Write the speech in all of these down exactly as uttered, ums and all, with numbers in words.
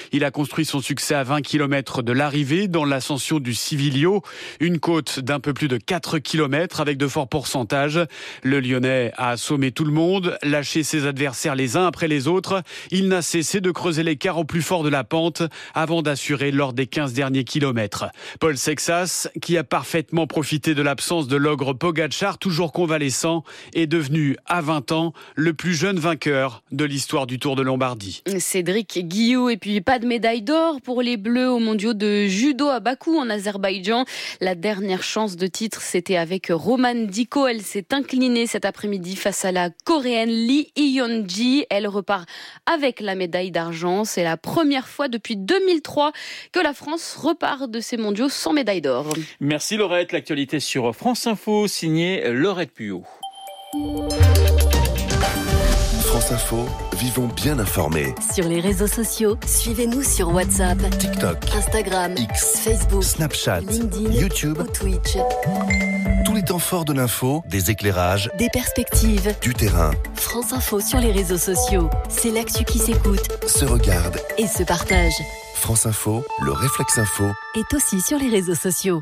Il a construit son succès à vingt kilomètres de l'arrivée dans l'ascension du Civilio, une côte d'un peu plus de quatre kilomètres avec de forts pourcentages. Le Lyonnais a assommé tout le monde, lâché ses adversaires les uns après les autres. Il n'a cessé de creuser l'écart au plus fort de la pente avant d'assurer lors des quinze derniers kilomètres. Paul Sexas, qui a parfaitement profité de l'absence de l'ogre Pogačar, toujours convalescent, est devenu à vingt ans le plus jeune vainqueur de l'histoire du Tour de Lombardie. Cédric Guillou, et puis pas de médaille d'or pour les Bleus aux mondiaux de judo à Bakou en Azerbaïdjan. La dernière chance de titre, c'était avec Romane Diko. Elle s'est inclinée cet après-midi face à la Coréenne Lee Hyun-ji. Elle repart avec la médaille d'argent. C'est la première fois depuis deux mille trois que la France repart de ces mondiaux sans médaille d'or. Merci Laurette. L'actualité sur France Info, signée Laurette Puyot. France Info, vivons bien informés. Sur les réseaux sociaux, suivez-nous sur WhatsApp, TikTok, Instagram, X, Facebook, Snapchat, LinkedIn, YouTube ou Twitch. Tous les temps forts de l'info, des éclairages, des perspectives, du terrain. France Info sur les réseaux sociaux, c'est l'actu qui s'écoute, se regarde et se partage. France Info, le réflexe info, est aussi sur les réseaux sociaux.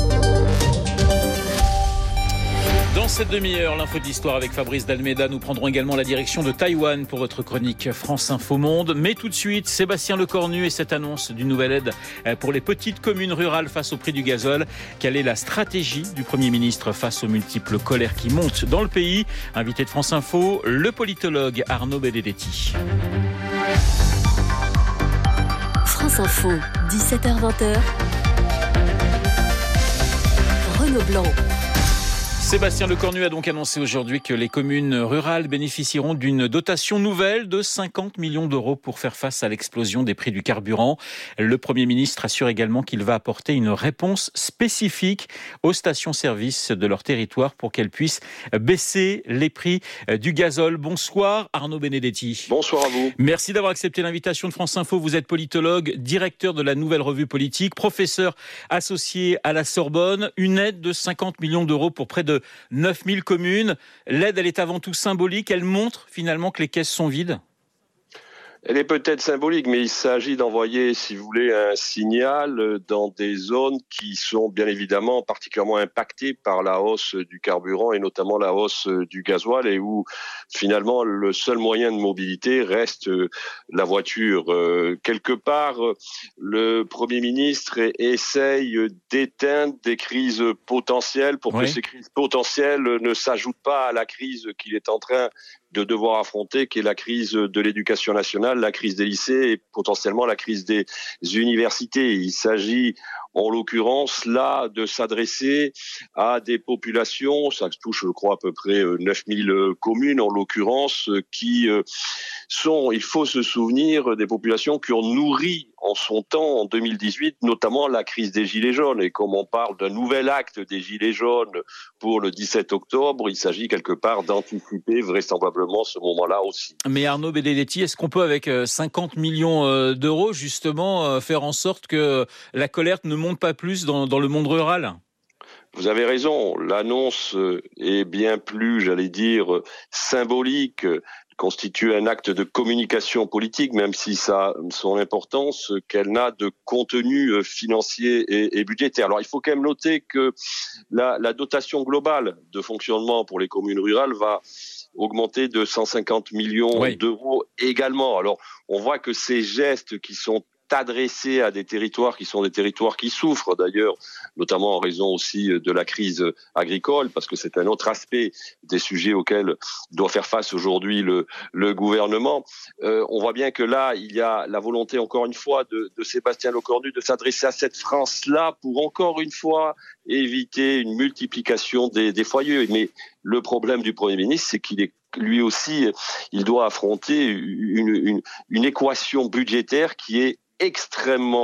Dans cette demi-heure, l'info d'histoire avec Fabrice Dalméda. Nous prendrons également la direction de Taïwan pour votre chronique France Info Monde. Mais tout de suite, Sébastien Lecornu et cette annonce d'une nouvelle aide pour les petites communes rurales face au prix du gazole. Quelle est la stratégie du Premier ministre face aux multiples colères qui montent dans le pays? Invité de France Info, le politologue Arnaud Benedetti. France Info, dix-sept heures vingt. Renaud Blanc. Sébastien Lecornu a donc annoncé aujourd'hui que les communes rurales bénéficieront d'une dotation nouvelle de cinquante millions d'euros pour faire face à l'explosion des prix du carburant. Le Premier ministre assure également qu'il va apporter une réponse spécifique aux stations-service de leur territoire pour qu'elles puissent baisser les prix du gazole. Bonsoir Arnaud Benedetti. Bonsoir à vous. Merci d'avoir accepté l'invitation de France Info. Vous êtes politologue, directeur de la Nouvelle Revue Politique, professeur associé à la Sorbonne. Une aide de cinquante millions d'euros pour près de neuf mille communes. L'aide, elle est avant tout symbolique. Elle montre finalement que les caisses sont vides. Elle est peut-être symbolique, mais il s'agit d'envoyer, si vous voulez, un signal dans des zones qui sont bien évidemment particulièrement impactées par la hausse du carburant et notamment la hausse du gasoil et où finalement le seul moyen de mobilité reste la voiture. Quelque part, le Premier ministre essaye d'éteindre des crises potentielles pour oui. que ces crises potentielles ne s'ajoutent pas à la crise qu'il est en train de devoir affronter, qui est la crise de l'éducation nationale, la crise des lycées et potentiellement la crise des universités. Il s'agit en l'occurrence là de s'adresser à des populations, ça touche je crois à peu près neuf mille communes en l'occurrence, qui sont, il faut se souvenir, des populations qui ont nourri en son temps, en deux mille dix-huit, notamment la crise des Gilets jaunes. Et comme on parle d'un nouvel acte des Gilets jaunes pour le dix-sept octobre, il s'agit quelque part d'anticiper vraisemblablement ce moment-là aussi. Mais Arnaud Benedetti, est-ce qu'on peut avec cinquante millions d'euros justement faire en sorte que la colère ne monte pas plus dans, dans le monde rural ? Vous avez raison, l'annonce est bien plus, j'allais dire, symbolique, constitue un acte de communication politique, même si ça a son importance, qu'elle n'a de contenu financier et, et budgétaire. Alors il faut quand même noter que la, la dotation globale de fonctionnement pour les communes rurales va augmenter de cent cinquante millions oui. d'euros également. Alors on voit que ces gestes qui sont adressés à des territoires qui sont des territoires qui souffrent d'ailleurs, notamment en raison aussi de la crise agricole, parce que c'est un autre aspect des sujets auxquels doit faire face aujourd'hui le, le gouvernement. Euh, on voit bien que là, il y a la volonté, encore une fois, de, de Sébastien Lecornu de s'adresser à cette France-là pour, encore une fois, éviter une multiplication des, des foyers. Mais le problème du Premier ministre, c'est qu'il est lui aussi, il doit affronter une, une, une équation budgétaire qui est extrêmement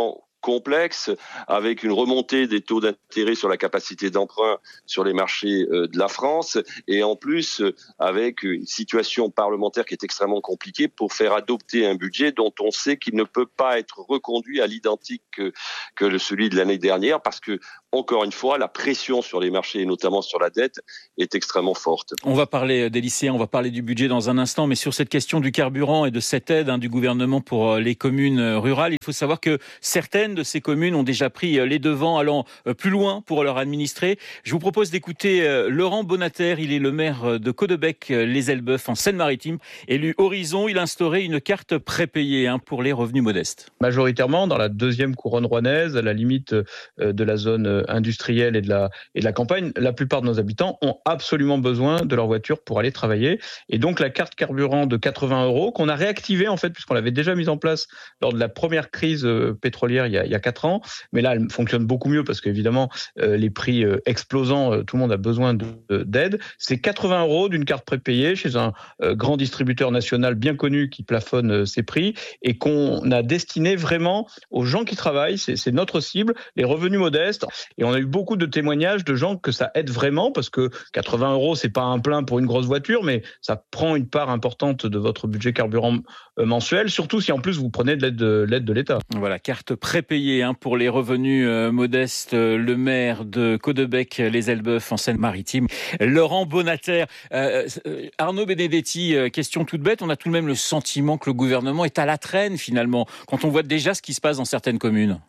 complexe, avec une remontée des taux d'intérêt sur la capacité d'emprunt sur les marchés de la France, et en plus avec une situation parlementaire qui est extrêmement compliquée pour faire adopter un budget dont on sait qu'il ne peut pas être reconduit à l'identique que, que celui de l'année dernière, parce que, encore une fois, la pression sur les marchés, et notamment sur la dette, est extrêmement forte. On va parler des lycéens, on va parler du budget dans un instant, mais sur cette question du carburant et de cette aide hein, du gouvernement pour les communes rurales, il faut savoir que certaines de ces communes ont déjà pris les devants, allant plus loin pour leur administrer. Je vous propose d'écouter Laurent Bonater, il est le maire de Caudebec-les-Elbeuf en Seine-Maritime. Élu Horizon, il a instauré une carte prépayée hein, pour les revenus modestes. Majoritairement dans la deuxième couronne rouennaise, à la limite de la zone industrielle et de la, et de la campagne, la plupart de nos habitants ont absolument besoin de leur voiture pour aller travailler. Et donc la carte carburant de quatre-vingts euros, qu'on a réactivée en fait, puisqu'on l'avait déjà mise en place lors de la première crise pétrolière il y a, il y a quatre ans. Mais là, elle fonctionne beaucoup mieux parce qu'évidemment, euh, les prix euh, explosant, euh, tout le monde a besoin de, de, d'aide. C'est quatre-vingts euros d'une carte prépayée chez un euh, grand distributeur national bien connu qui plafonne euh, ses prix et qu'on a destiné vraiment aux gens qui travaillent. C'est, c'est notre cible, les revenus modestes. Et on a eu beaucoup de témoignages de gens que ça aide vraiment parce que quatre-vingts euros, c'est pas un plein pour une grosse voiture, mais ça prend une part importante de votre budget carburant mensuel, surtout si en plus vous prenez de l'aide de, l'aide de l'État. Voilà, carte prépayée hein, pour les revenus euh, modestes. Le maire de Caudebec-les-Elbeuf en Seine-Maritime, Laurent Bonater. Euh, Arnaud Benedetti, euh, question toute bête, on a tout de même le sentiment que le gouvernement est à la traîne finalement, quand on voit déjà ce qui se passe dans certaines communes.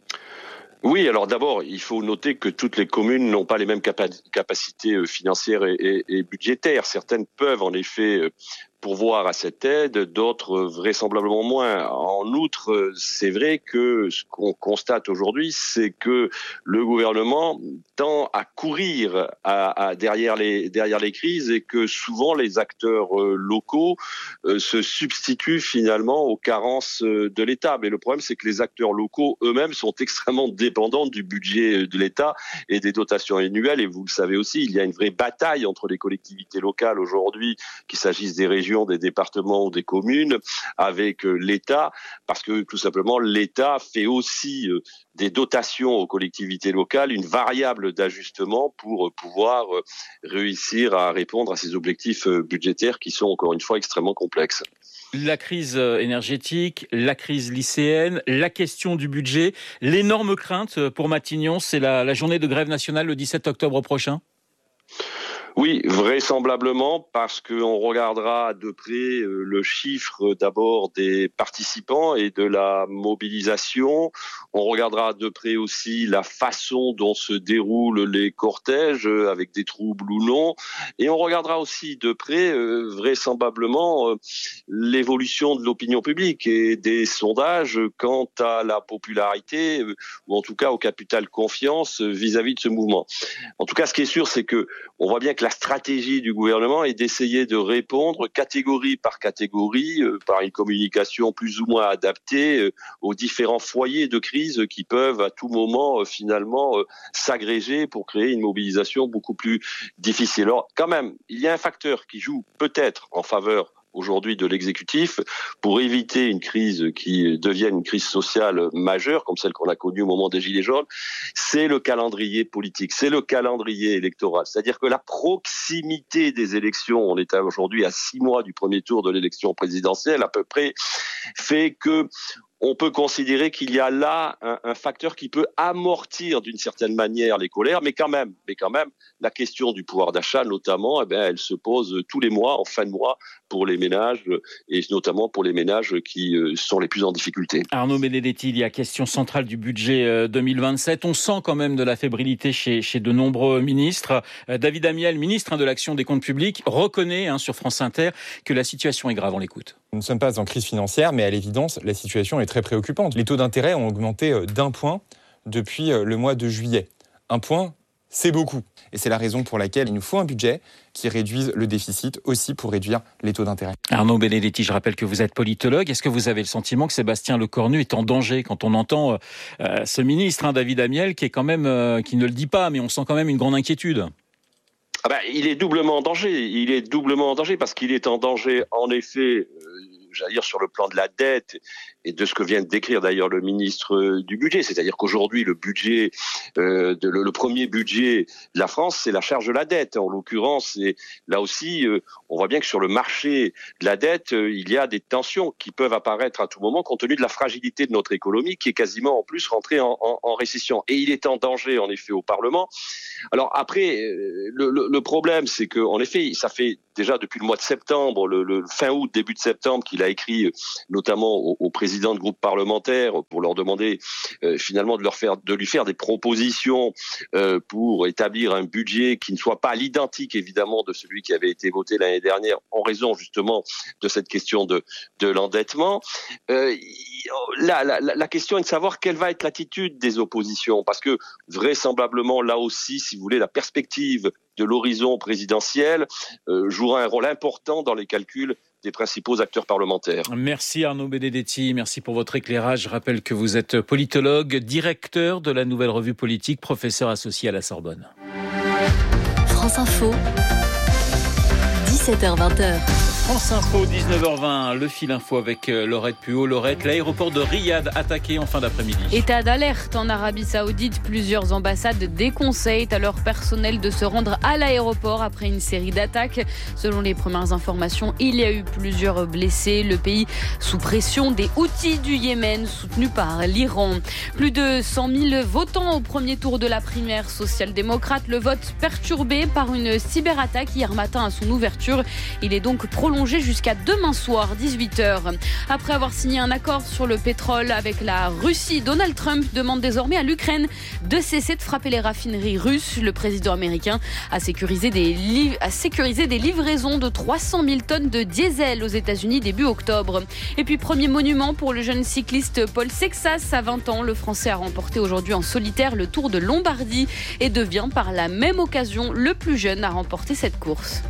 Oui, alors d'abord, il faut noter que toutes les communes n'ont pas les mêmes capa- capacités financières et, et, et budgétaires. Certaines peuvent en effet pourvoir à cette aide, d'autres vraisemblablement moins. En outre, c'est vrai que ce qu'on constate aujourd'hui, c'est que le gouvernement tend à courir à, à derrière les derrière les crises et que souvent les acteurs euh, locaux euh, se substituent finalement aux carences de l'État. Mais le problème, c'est que les acteurs locaux eux-mêmes sont extrêmement dépendants du budget de l'État et des dotations annuelles. Et vous le savez aussi, il y a une vraie bataille entre les collectivités locales aujourd'hui, qu'il s'agisse des régions, des départements ou des communes, avec l'État, parce que tout simplement l'État fait aussi des dotations aux collectivités locales une variable d'ajustement pour pouvoir réussir à répondre à ces objectifs budgétaires qui sont encore une fois extrêmement complexes. La crise énergétique, la crise lycéenne, la question du budget, l'énorme crainte pour Matignon, c'est la, la journée de grève nationale le dix-sept octobre prochain. Oui, vraisemblablement, parce qu'on regardera de près le chiffre d'abord des participants et de la mobilisation. On regardera de près aussi la façon dont se déroulent les cortèges, avec des troubles ou non. Et on regardera aussi de près, vraisemblablement, l'évolution de l'opinion publique et des sondages quant à la popularité, ou en tout cas au capital confiance vis-à-vis de ce mouvement. En tout cas, ce qui est sûr, c'est que on voit bien que la stratégie du gouvernement est d'essayer de répondre catégorie par catégorie, euh, par une communication plus ou moins adaptée euh, aux différents foyers de crise qui peuvent à tout moment euh, finalement euh, s'agréger pour créer une mobilisation beaucoup plus difficile. Alors quand même, il y a un facteur qui joue peut-être en faveur aujourd'hui de l'exécutif pour éviter une crise qui devienne une crise sociale majeure comme celle qu'on a connue au moment des Gilets jaunes, c'est le calendrier politique, c'est le calendrier électoral. C'est-à-dire que la proximité des élections, on est aujourd'hui à six mois du premier tour de l'élection présidentielle à peu près, fait que on peut considérer qu'il y a là un, un facteur qui peut amortir d'une certaine manière les colères, mais quand même, mais quand même, la question du pouvoir d'achat, notamment, eh bien, elle se pose tous les mois, en fin de mois, pour les ménages, et notamment pour les ménages qui sont les plus en difficulté. Arnaud Benedetti, il y a question centrale du budget deux mille vingt-sept. On sent quand même de la fébrilité chez, chez de nombreux ministres. David Amiel, ministre de l'Action des Comptes Publics, reconnaît hein, sur France Inter que la situation est grave. On l'écoute. Nous ne sommes pas en crise financière, mais à l'évidence, la situation est très préoccupante. Les taux d'intérêt ont augmenté d'un point depuis le mois de juillet. Un point, c'est beaucoup. Et c'est la raison pour laquelle il nous faut un budget qui réduise le déficit aussi pour réduire les taux d'intérêt. Arnaud Benedetti, je rappelle que vous êtes politologue. Est-ce que vous avez le sentiment que Sébastien Lecornu est en danger quand on entend euh, ce ministre, hein, David Amiel, qui est quand même, euh, qui ne le dit pas, mais on sent quand même une grande inquiétude? Ah ben, il est doublement en danger. Il est doublement en danger parce qu'il est en danger, en effet, euh, j'allais dire sur le plan de la dette et de ce que vient de décrire d'ailleurs le ministre du budget. C'est-à-dire qu'aujourd'hui, le budget, euh, de, le, le premier budget de la France, c'est la charge de la dette. En l'occurrence, et là aussi, euh, on voit bien que sur le marché de la dette, euh, il y a des tensions qui peuvent apparaître à tout moment compte tenu de la fragilité de notre économie qui est quasiment en plus rentrée en, en, en récession. Et il est en danger, en effet, au Parlement. Alors après, euh, le, le, le problème, c'est que, en effet, ça fait déjà depuis le mois de septembre, le, le fin août, début de septembre, qu'il a écrit notamment aux, aux présidents de groupes parlementaires pour leur demander euh, finalement de leur faire, de lui faire des propositions euh, pour établir un budget qui ne soit pas à l'identique évidemment de celui qui avait été voté l'année dernière en raison justement de cette question de, de l'endettement. Euh, la, la, la question est de savoir quelle va être l'attitude des oppositions, parce que vraisemblablement là aussi, si vous voulez, la perspective de l'horizon présidentiel euh, jouera un rôle important dans les calculs des principaux acteurs parlementaires. Merci Arnaud Benedetti, merci pour votre éclairage. Je rappelle que vous êtes politologue, directeur de la Nouvelle Revue Politique, professeur associé à la Sorbonne. France Info, dix-sept heures vingt. France Info, dix-neuf heures vingt, le fil info avec Laurette Puot. Laurette, l'aéroport de Riyad attaqué en fin d'après-midi. État d'alerte en Arabie Saoudite. Plusieurs ambassades déconseillent à leur personnel de se rendre à l'aéroport après une série d'attaques. Selon les premières informations, il y a eu plusieurs blessés. Le pays sous pression des Houthis du Yémen, soutenus par l'Iran. Plus de cent mille votants au premier tour de la primaire social-démocrate. Le vote perturbé par une cyberattaque hier matin à son ouverture. Il est donc prolongé jusqu'à demain soir, dix-huit heures. Après avoir signé un accord sur le pétrole avec la Russie, Donald Trump demande désormais à l'Ukraine de cesser de frapper les raffineries russes. Le président américain a sécurisé des, li- a sécurisé des livraisons de trois cent mille tonnes de diesel aux États-Unis début octobre. Et puis, premier monument pour le jeune cycliste Paul Sexas. À vingt ans, le Français a remporté aujourd'hui en solitaire le Tour de Lombardie et devient par la même occasion le plus jeune à remporter cette course.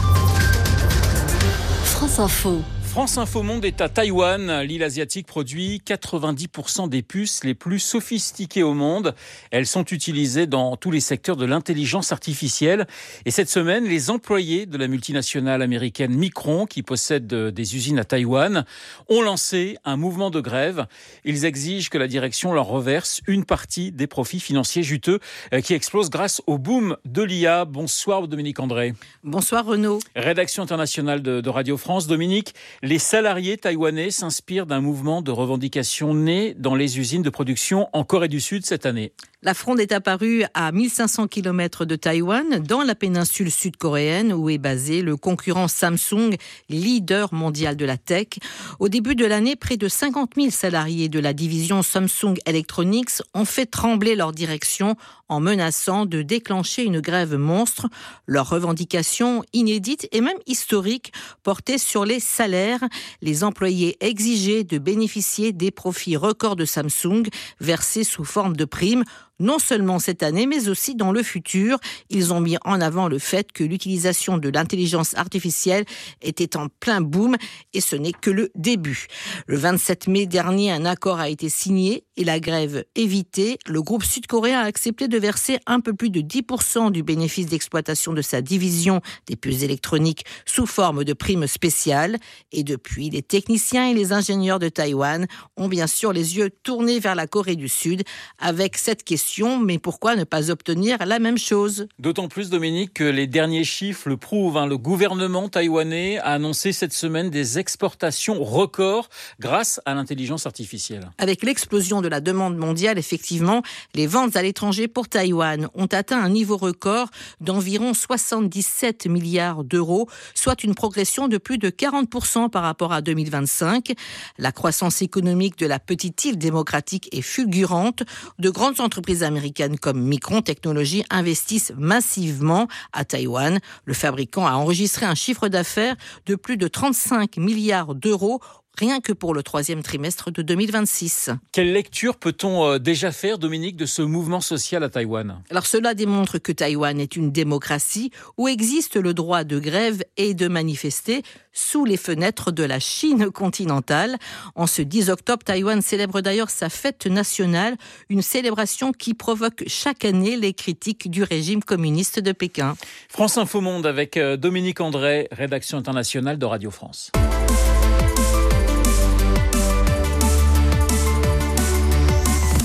France Info. France Info Monde est à Taïwan. L'île asiatique produit quatre-vingt-dix pour cent des puces les plus sophistiquées au monde. Elles sont utilisées dans tous les secteurs de l'intelligence artificielle. Et cette semaine, les employés de la multinationale américaine Micron, qui possède des usines à Taïwan, ont lancé un mouvement de grève. Ils exigent que la direction leur reverse une partie des profits financiers juteux qui explosent grâce au boom de l'I A. Bonsoir Dominique André. Bonsoir Renaud. Rédaction internationale de, de Radio France. Dominique, les salariés taïwanais s'inspirent d'un mouvement de revendication né dans les usines de production en Corée du Sud cette année. La fronde est apparue à mille cinq cents kilomètres de Taïwan, dans la péninsule sud-coréenne où est basé le concurrent Samsung, leader mondial de la tech. Au début de l'année, près de cinquante mille salariés de la division Samsung Electronics ont fait trembler leur direction en menaçant de déclencher une grève monstre. Leurs revendications inédites et même historiques portaient sur les salaires. Les employés exigeaient de bénéficier des profits records de Samsung versés sous forme de primes. Non seulement cette année, mais aussi dans le futur. Ils ont mis en avant le fait que l'utilisation de l'intelligence artificielle était en plein boom et ce n'est que le début. Le vingt-sept mai dernier, un accord a été signé et la grève évitée. Le groupe sud-coréen a accepté de verser un peu plus de dix pour cent du bénéfice d'exploitation de sa division des puces électroniques sous forme de primes spéciales. Et depuis, les techniciens et les ingénieurs de Taïwan ont bien sûr les yeux tournés vers la Corée du Sud avec cette question. Mais pourquoi ne pas obtenir la même chose ? D'autant plus, Dominique, que les derniers chiffres le prouvent. Hein. Le gouvernement taïwanais a annoncé cette semaine des exportations records grâce à l'intelligence artificielle. Avec l'explosion de la demande mondiale, effectivement, les ventes à l'étranger pour Taïwan ont atteint un niveau record d'environ soixante-dix-sept milliards d'euros, soit une progression de plus de quarante pour cent par rapport à deux mille vingt-cinq. La croissance économique de la petite île démocratique est fulgurante. De grandes entreprises américaines comme Micron Technologies investissent massivement à Taïwan. Le fabricant a enregistré un chiffre d'affaires de plus de trente-cinq milliards d'euros rien que pour le troisième trimestre de deux mille vingt-six. Quelle lecture peut-on déjà faire, Dominique, de ce mouvement social à Taïwan ? Alors cela démontre que Taïwan est une démocratie où existe le droit de grève et de manifester sous les fenêtres de la Chine continentale. En ce dix octobre, Taïwan célèbre d'ailleurs sa fête nationale, une célébration qui provoque chaque année les critiques du régime communiste de Pékin. France Info Monde avec Dominique André, rédaction internationale de Radio France.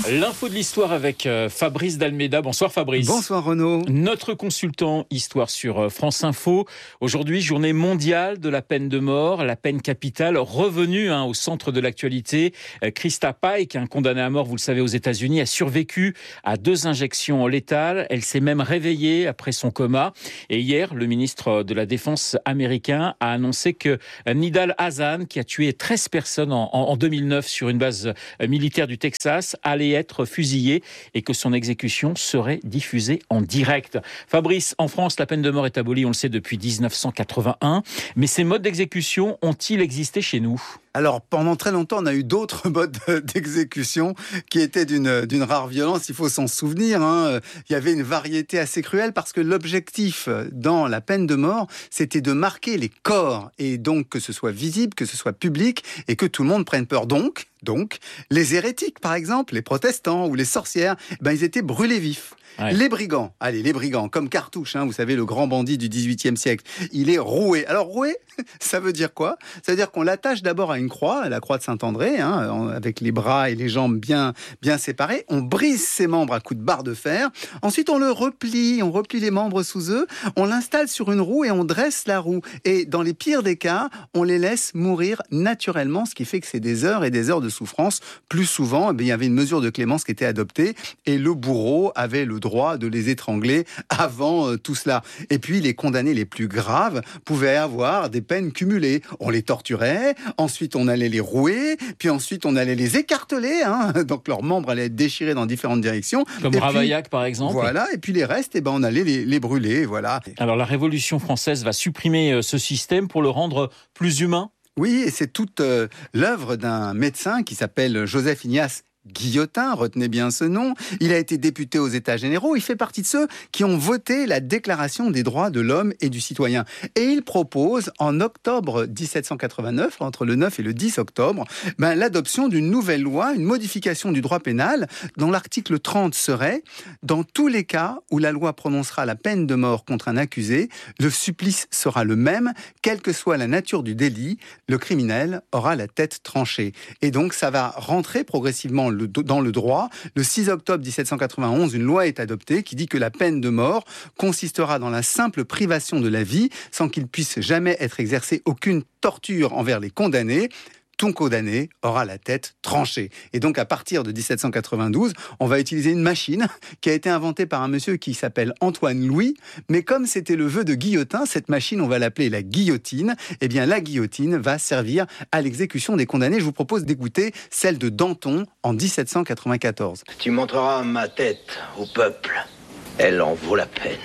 L'info de l'histoire avec euh, Fabrice Dalméda. Bonsoir Fabrice. Bonsoir Renaud. Notre consultant histoire sur euh, France Info. Aujourd'hui, journée mondiale de la peine de mort, la peine capitale revenue hein, au centre de l'actualité. Euh, Krista Pike, un condamné à mort, vous le savez, aux États-Unis, a survécu à deux injections létales. Elle s'est même réveillée après son coma. Et hier, le ministre de la Défense américain a annoncé que Nidal Hasan, qui a tué treize personnes en, en, en deux mille neuf sur une base militaire du Texas, allait être fusillé et que son exécution serait diffusée en direct. Fabrice, en France, la peine de mort est abolie, on le sait, depuis dix-neuf cent quatre-vingt-un. Mais ces modes d'exécution ont-ils existé chez nous ? Alors, pendant très longtemps, on a eu d'autres modes d'exécution qui étaient d'une, d'une rare violence, il faut s'en souvenir. Hein. Il y avait une variété assez cruelle parce que l'objectif dans la peine de mort, c'était de marquer les corps et donc que ce soit visible, que ce soit public et que tout le monde prenne peur. Donc, donc les hérétiques, par exemple, les protestants ou les sorcières, ben, ils étaient brûlés vifs. Ouais. Les brigands, allez, les brigands, comme Cartouche, hein, vous savez, le grand bandit du dix-huitième siècle, il est roué. Alors, roué, ça veut dire quoi ? Ça veut dire qu'on l'attache d'abord à une croix, à la croix de Saint-André, hein, avec les bras et les jambes bien, bien séparés. On brise ses membres à coups de barre de fer. Ensuite, on le replie, on replie les membres sous eux, on l'installe sur une roue et on dresse la roue. Et dans les pires des cas, on les laisse mourir naturellement, ce qui fait que c'est des heures et des heures de souffrance. Plus souvent, eh bien, il y avait une mesure de clémence qui était adoptée et le bourreau avait le droit de les étrangler avant euh, tout cela. Et puis, les condamnés les plus graves pouvaient avoir des peines cumulées. On les torturait, ensuite on allait les rouer, puis ensuite on allait les écarteler, hein, donc leurs membres allaient être déchirés dans différentes directions. Comme et Ravaillac, puis, par exemple. Voilà, et puis les restes, eh ben, on allait les, les brûler, voilà. Alors, la Révolution française va supprimer ce système pour le rendre plus humain ? Oui, et c'est toute euh, l'œuvre d'un médecin qui s'appelle Joseph Ignace Guillotin, retenez bien ce nom. Il a été député aux États généraux. Il fait partie de ceux qui ont voté la Déclaration des droits de l'homme et du citoyen. Et il propose, en octobre dix-sept cent quatre-vingt-neuf, entre le neuf et le dix octobre, ben, l'adoption d'une nouvelle loi, une modification du droit pénal, dont l'article trente serait « Dans tous les cas où la loi prononcera la peine de mort contre un accusé, le supplice sera le même, quelle que soit la nature du délit, le criminel aura la tête tranchée. » Et donc, ça va rentrer progressivement Le, dans le droit. Le six octobre dix-sept cent quatre-vingt-onze, une loi est adoptée qui dit que la peine de mort consistera dans la simple privation de la vie sans qu'il puisse jamais être exercé aucune torture envers les condamnés. Tout condamné aura la tête tranchée. Et donc, à partir de dix-sept cent quatre-vingt-douze, on va utiliser une machine qui a été inventée par un monsieur qui s'appelle Antoine Louis. Mais comme c'était le vœu de Guillotin, cette machine, on va l'appeler la guillotine. Eh bien, la guillotine va servir à l'exécution des condamnés. Je vous propose d'écouter celle de Danton en dix-sept cent quatre-vingt-quatorze. Tu montreras ma tête au peuple. Elle en vaut la peine.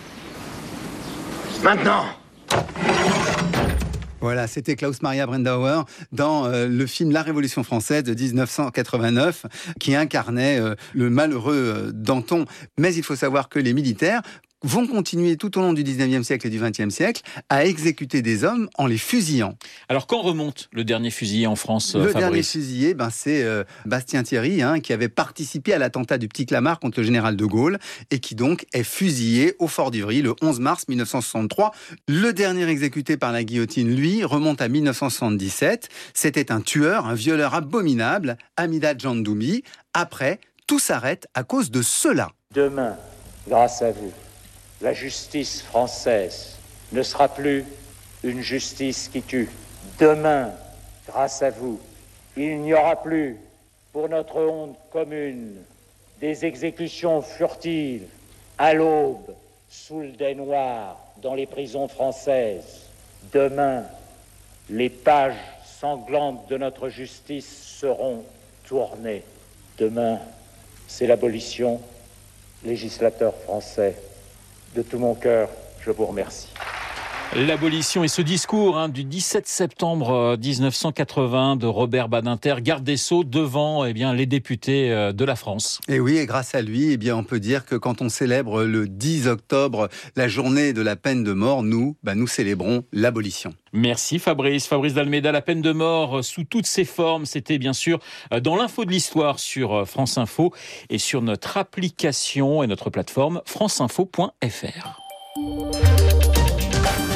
Maintenant! Voilà, c'était Klaus Maria Brandauer dans euh, le film La Révolution française de dix-neuf cent quatre-vingt-neuf qui incarnait euh, le malheureux euh, Danton. Mais il faut savoir que les militaires vont continuer tout au long du dix-neuvième siècle et du vingtième siècle à exécuter des hommes en les fusillant. Alors, quand remonte le dernier fusillé en France, Le Fabrice dernier fusillé, ben, c'est euh, Bastien Thierry, hein, qui avait participé à l'attentat du Petit Clamart contre le général de Gaulle et qui donc est fusillé au Fort d'Ivry le onze mars mille neuf cent soixante-trois. Le dernier exécuté par la guillotine, lui, remonte à mille neuf cent soixante-dix-sept. C'était un tueur, un violeur abominable, Amidad Jandoumi. Après, tout s'arrête à cause de cela. Demain, grâce à vous, la justice française ne sera plus une justice qui tue. Demain, grâce à vous, il n'y aura plus, pour notre honte commune, des exécutions furtives, à l'aube, sous le dais noir, dans les prisons françaises. Demain, les pages sanglantes de notre justice seront tournées. Demain, c'est l'abolition, législateur français. De tout mon cœur, je vous remercie. L'abolition et ce discours hein, du dix-sept septembre dix-neuf cent quatre-vingts de Robert Badinter, garde des Sceaux, devant eh bien, les députés euh, de la France. Et oui, et grâce à lui, eh bien, on peut dire que quand on célèbre le dix octobre la journée de la peine de mort, nous, bah, nous célébrons l'abolition. Merci Fabrice. Fabrice Dalméda, la peine de mort sous toutes ses formes, c'était bien sûr dans l'info de l'histoire sur France Info et sur notre application et notre plateforme franceinfo point f r.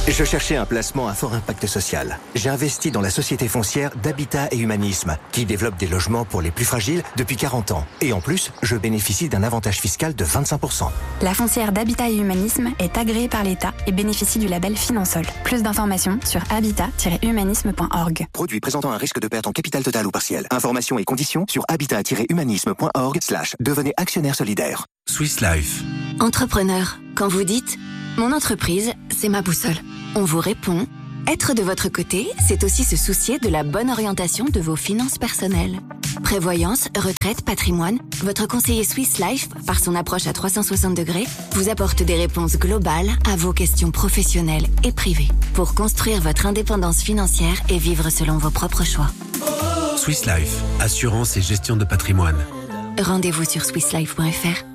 Je cherchais un placement à fort impact social. J'ai investi dans la société foncière d'Habitat et Humanisme, qui développe des logements pour les plus fragiles depuis quarante ans. Et en plus, je bénéficie d'un avantage fiscal de vingt-cinq pour cent. La foncière d'Habitat et Humanisme est agréée par l'État et bénéficie du label Finansol. Plus d'informations sur habitat tiret humanisme point org. Produit présentant un risque de perte en capital total ou partiel. Informations et conditions sur habitat tiret humanisme point org slash devenez actionnaire solidaire. Swiss Life. Entrepreneur, quand vous dites « Mon entreprise, c'est ma boussole », on vous répond « Être de votre côté, c'est aussi se soucier de la bonne orientation de vos finances personnelles. » Prévoyance, retraite, patrimoine, votre conseiller Swiss Life, par son approche à trois cent soixante degrés, vous apporte des réponses globales à vos questions professionnelles et privées pour construire votre indépendance financière et vivre selon vos propres choix. Swiss Life, assurance et gestion de patrimoine. Rendez-vous sur swiss life point f r.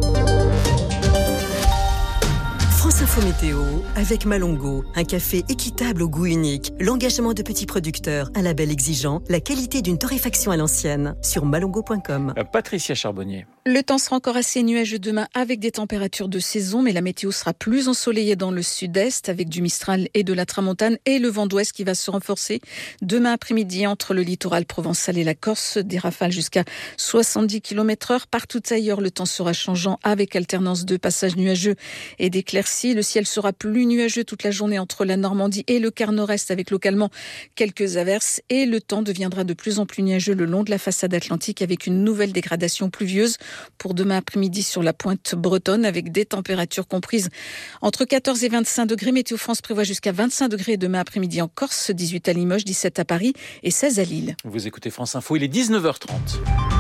France Info Météo avec Malongo, un café équitable au goût unique, l'engagement de petits producteurs, un label exigeant, la qualité d'une torréfaction à l'ancienne, sur malongo point com. Patricia Charbonnier. Le temps sera encore assez nuageux demain avec des températures de saison, mais la météo sera plus ensoleillée dans le sud-est avec du Mistral et de la Tramontane et le vent d'ouest qui va se renforcer demain après-midi entre le littoral provençal et la Corse, des rafales jusqu'à soixante-dix kilomètres heure. Partout ailleurs, le temps sera changeant avec alternance de passages nuageux et d'éclaircies. Le ciel sera plus nuageux toute la journée entre la Normandie et le quart nord-est avec localement quelques averses et le temps deviendra de plus en plus nuageux le long de la façade atlantique avec une nouvelle dégradation pluvieuse pour demain après-midi sur la pointe bretonne avec des températures comprises entre quatorze et vingt-cinq degrés. Météo France prévoit jusqu'à vingt-cinq degrés demain après-midi en Corse, dix-huit à Limoges, dix-sept à Paris et seize à Lille. Vous écoutez France Info, il est dix-neuf heures trente.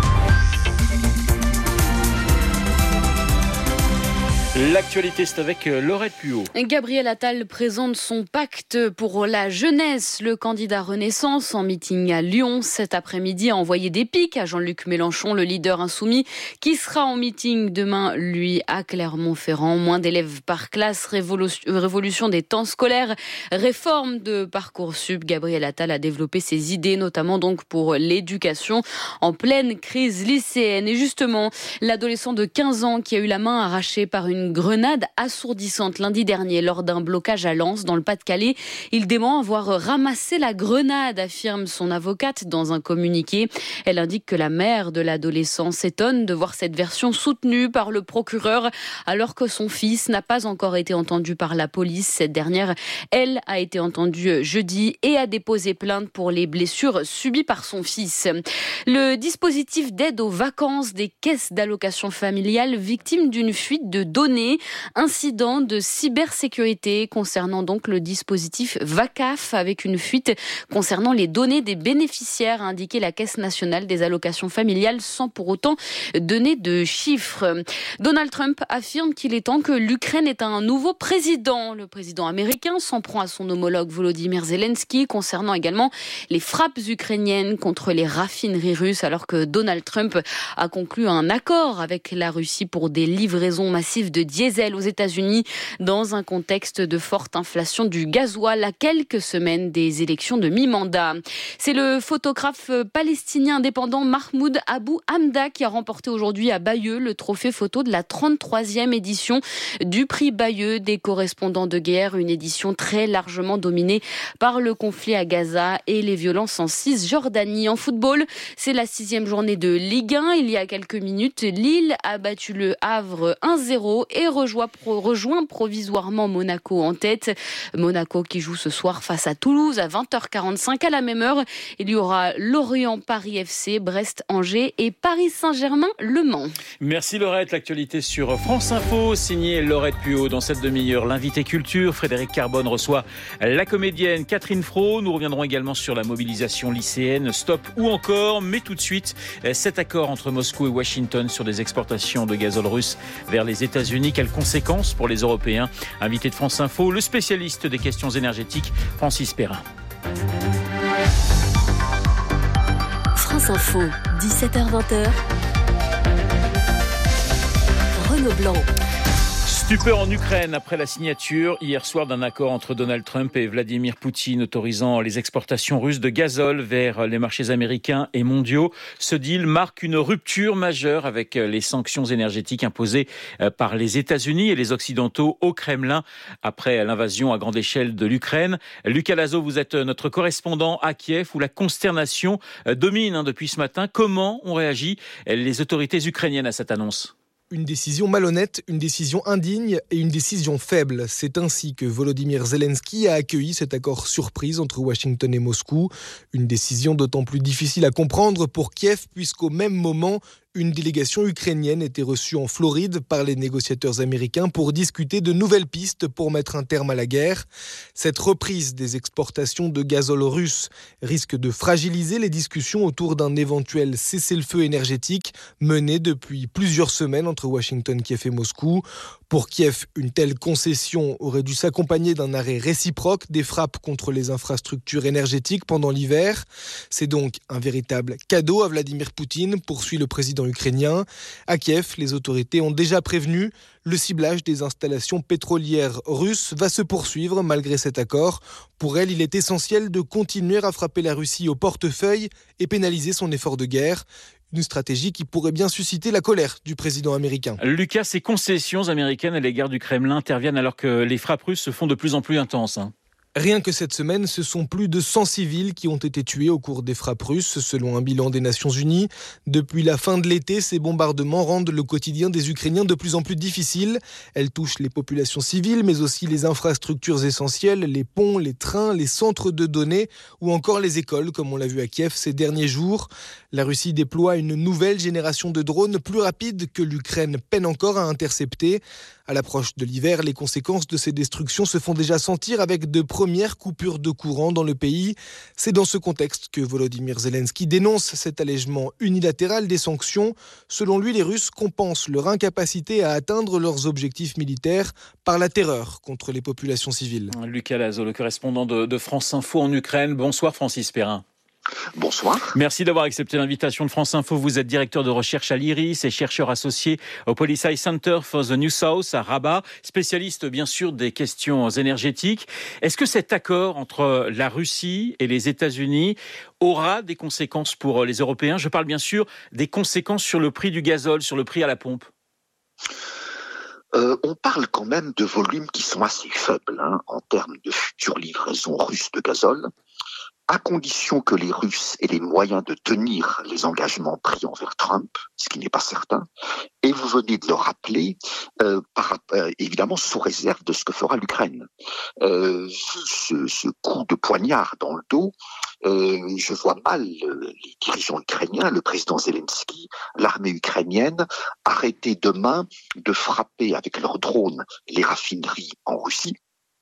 L'actualité, c'est avec Laurette Puot. Gabriel Attal présente son pacte pour la jeunesse. Le candidat Renaissance en meeting à Lyon cet après-midi a envoyé des piques à Jean-Luc Mélenchon, le leader insoumis, qui sera en meeting demain, lui, à Clermont-Ferrand. Moins d'élèves par classe, révolution, révolution des temps scolaires, réforme de Parcoursup. Gabriel Attal a développé ses idées, notamment donc pour l'éducation en pleine crise lycéenne. Et justement, l'adolescent de quinze ans qui a eu la main arrachée par une grenade assourdissante lundi dernier lors d'un blocage à Lens dans le Pas-de-Calais. Il dément avoir ramassé la grenade, affirme son avocate dans un communiqué. Elle indique que la mère de l'adolescent s'étonne de voir cette version soutenue par le procureur alors que son fils n'a pas encore été entendu par la police. Cette dernière, elle, a été entendue jeudi et a déposé plainte pour les blessures subies par son fils. Le dispositif d'aide aux vacances des caisses d'allocation familiale victime d'une fuite de données. Incident de cybersécurité concernant donc le dispositif VACAF avec une fuite concernant les données des bénéficiaires, a indiqué la Caisse nationale des allocations familiales sans pour autant donner de chiffres. Donald Trump affirme qu'il est temps que l'Ukraine ait un nouveau président. Le président américain s'en prend à son homologue Volodymyr Zelensky concernant également les frappes ukrainiennes contre les raffineries russes alors que Donald Trump a conclu un accord avec la Russie pour des livraisons massives de diesel aux États-Unis dans un contexte de forte inflation du gasoil à quelques semaines des élections de mi-mandat. C'est le photographe palestinien indépendant Mahmoud Abou Hamda qui a remporté aujourd'hui à Bayeux le trophée photo de la trente-troisième édition du prix Bayeux des correspondants de guerre, une édition très largement dominée par le conflit à Gaza et les violences en Cisjordanie. En football, c'est la sixième journée de Ligue un. Il y a quelques minutes, Lille a battu le Havre un zéro et rejoint, rejoint provisoirement Monaco en tête. Monaco qui joue ce soir face à Toulouse à vingt heures quarante-cinq. À la même heure, il y aura Lorient-Paris F C, Brest-Angers et Paris Saint-Germain-Le Mans. Merci Laurette. L'actualité sur France Info, signée Laurette Puot. Dans cette demi-heure, l'invité culture, Frédéric Carbone, reçoit la comédienne Catherine Fro. Nous reviendrons également sur la mobilisation lycéenne, stop ou encore. Mais tout de suite, cet accord entre Moscou et Washington sur des exportations de gazole russe vers les États-Unis. Quelles conséquences pour les Européens? Invité de France Info, le spécialiste des questions énergétiques, Francis Perrin. France Info, dix-sept heures vingt. Renaud Blanc. Stupeur en Ukraine après la signature hier soir d'un accord entre Donald Trump et Vladimir Poutine autorisant les exportations russes de gazole vers les marchés américains et mondiaux. Ce deal marque une rupture majeure avec les sanctions énergétiques imposées par les États-Unis et les Occidentaux au Kremlin après l'invasion à grande échelle de l'Ukraine. Lucas Lazo, vous êtes notre correspondant à Kiev où la consternation domine depuis ce matin. Comment ont réagi les autorités ukrainiennes à cette annonce ? Une décision malhonnête, une décision indigne et une décision faible. C'est ainsi que Volodymyr Zelensky a accueilli cet accord surprise entre Washington et Moscou. Une décision d'autant plus difficile à comprendre pour Kiev puisqu'au même moment, une délégation ukrainienne était reçue en Floride par les négociateurs américains pour discuter de nouvelles pistes pour mettre un terme à la guerre. Cette reprise des exportations de gazole russe risque de fragiliser les discussions autour d'un éventuel cessez-le-feu énergétique mené depuis plusieurs semaines entre Washington, Kiev et Moscou. Pour Kiev, une telle concession aurait dû s'accompagner d'un arrêt réciproque des frappes contre les infrastructures énergétiques pendant l'hiver. C'est donc un véritable cadeau à Vladimir Poutine, poursuit le président ukrainien. À Kiev, les autorités ont déjà prévenu, le ciblage des installations pétrolières russes va se poursuivre malgré cet accord. Pour elle, il est essentiel de continuer à frapper la Russie au portefeuille et pénaliser son effort de guerre. Une stratégie qui pourrait bien susciter la colère du président américain. Lucas, ces concessions américaines à l'égard du Kremlin interviennent alors que les frappes russes se font de plus en plus intenses. Hein. Rien que cette semaine, ce sont plus de cent civils qui ont été tués au cours des frappes russes, selon un bilan des Nations Unies. Depuis la fin de l'été, ces bombardements rendent le quotidien des Ukrainiens de plus en plus difficile. Elles touchent les populations civiles, mais aussi les infrastructures essentielles, les ponts, les trains, les centres de données ou encore les écoles, comme on l'a vu à Kiev ces derniers jours. La Russie déploie une nouvelle génération de drones plus rapides que l'Ukraine peine encore à intercepter. À l'approche de l'hiver, les conséquences de ces destructions se font déjà sentir avec de premières coupures de courant dans le pays. C'est dans ce contexte que Volodymyr Zelensky dénonce cet allègement unilatéral des sanctions. Selon lui, les Russes compensent leur incapacité à atteindre leurs objectifs militaires par la terreur contre les populations civiles. Lucas Lazo, le correspondant de, de France Info en Ukraine. Bonsoir Francis Perrin. Bonsoir. Merci d'avoir accepté l'invitation de France Info. Vous êtes directeur de recherche à l'IRIS et chercheur associé au Policy Center for the New South à Rabat, spécialiste bien sûr des questions énergétiques. Est-ce que cet accord entre la Russie et les États-Unis aura des conséquences pour les Européens ? Je parle bien sûr des conséquences sur le prix du gazole, sur le prix à la pompe. Euh, on parle quand même de volumes qui sont assez faibles hein, en termes de futures livraisons russes de gazole, à condition que les Russes aient les moyens de tenir les engagements pris envers Trump, ce qui n'est pas certain. Et vous venez de le rappeler, euh, par, euh, évidemment sous réserve de ce que fera l'Ukraine. Euh, ce, ce coup de poignard dans le dos, euh, je vois mal euh, les dirigeants ukrainiens, le président Zelensky, l'armée ukrainienne, arrêter demain de frapper avec leurs drones les raffineries en Russie,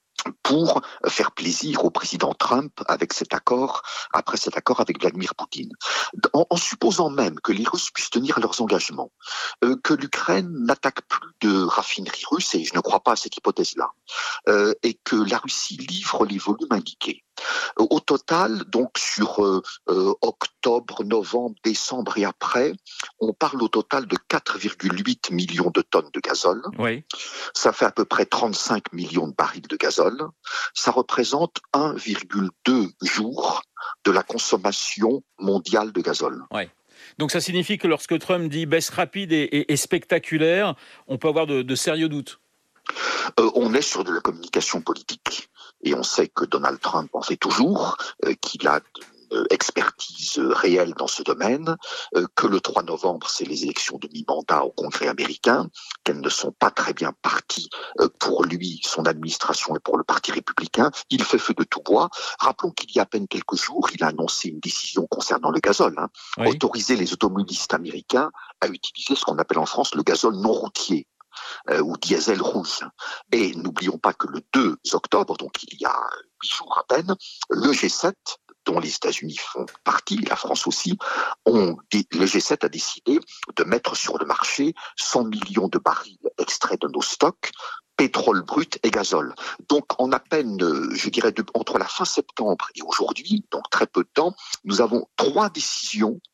pour faire plaisir au président Trump avec cet accord, après cet accord avec Vladimir Poutine. En, en supposant même que les Russes puissent tenir leurs engagements, euh, que l'Ukraine n'attaque plus de raffineries russes, et je ne crois pas à cette hypothèse-là, euh, et que la Russie livre les volumes indiqués. Au total, donc sur euh, euh, octobre, novembre, décembre et après, on parle au total de quatre virgule huit millions de tonnes de gazole. Oui. Ça fait à peu près trente-cinq millions de barils de gazole. Ça représente un virgule deux jours de la consommation mondiale de gazole. Oui. Donc ça signifie que lorsque Trump dit baisse rapide et, et, et spectaculaire, on peut avoir de, de sérieux doutes. Euh, on est sur de la communication politique et on sait que Donald Trump en fait toujours, euh, qu'il a une expertise réelle dans ce domaine, euh, que le trois novembre, c'est les élections de mi-mandat au Congrès américain, qu'elles ne sont pas très bien parties euh, pour lui, son administration et pour le Parti républicain. Il fait feu de tout bois. Rappelons qu'il y a à peine quelques jours, il a annoncé une décision concernant le gazole, hein, oui. Autoriser les automobilistes américains à utiliser ce qu'on appelle en France le gazole non routier. Euh, ou diesel rouge. Et n'oublions pas que le deux octobre, donc il y a huit jours à peine, le G sept, dont les États-Unis font partie, la France aussi, ont, le G sept a décidé de mettre sur le marché cent millions de barils extraits de nos stocks, pétrole brut et gazole. Donc en à peine, je dirais, de, entre la fin septembre et aujourd'hui, donc très peu de temps, nous avons trois décisions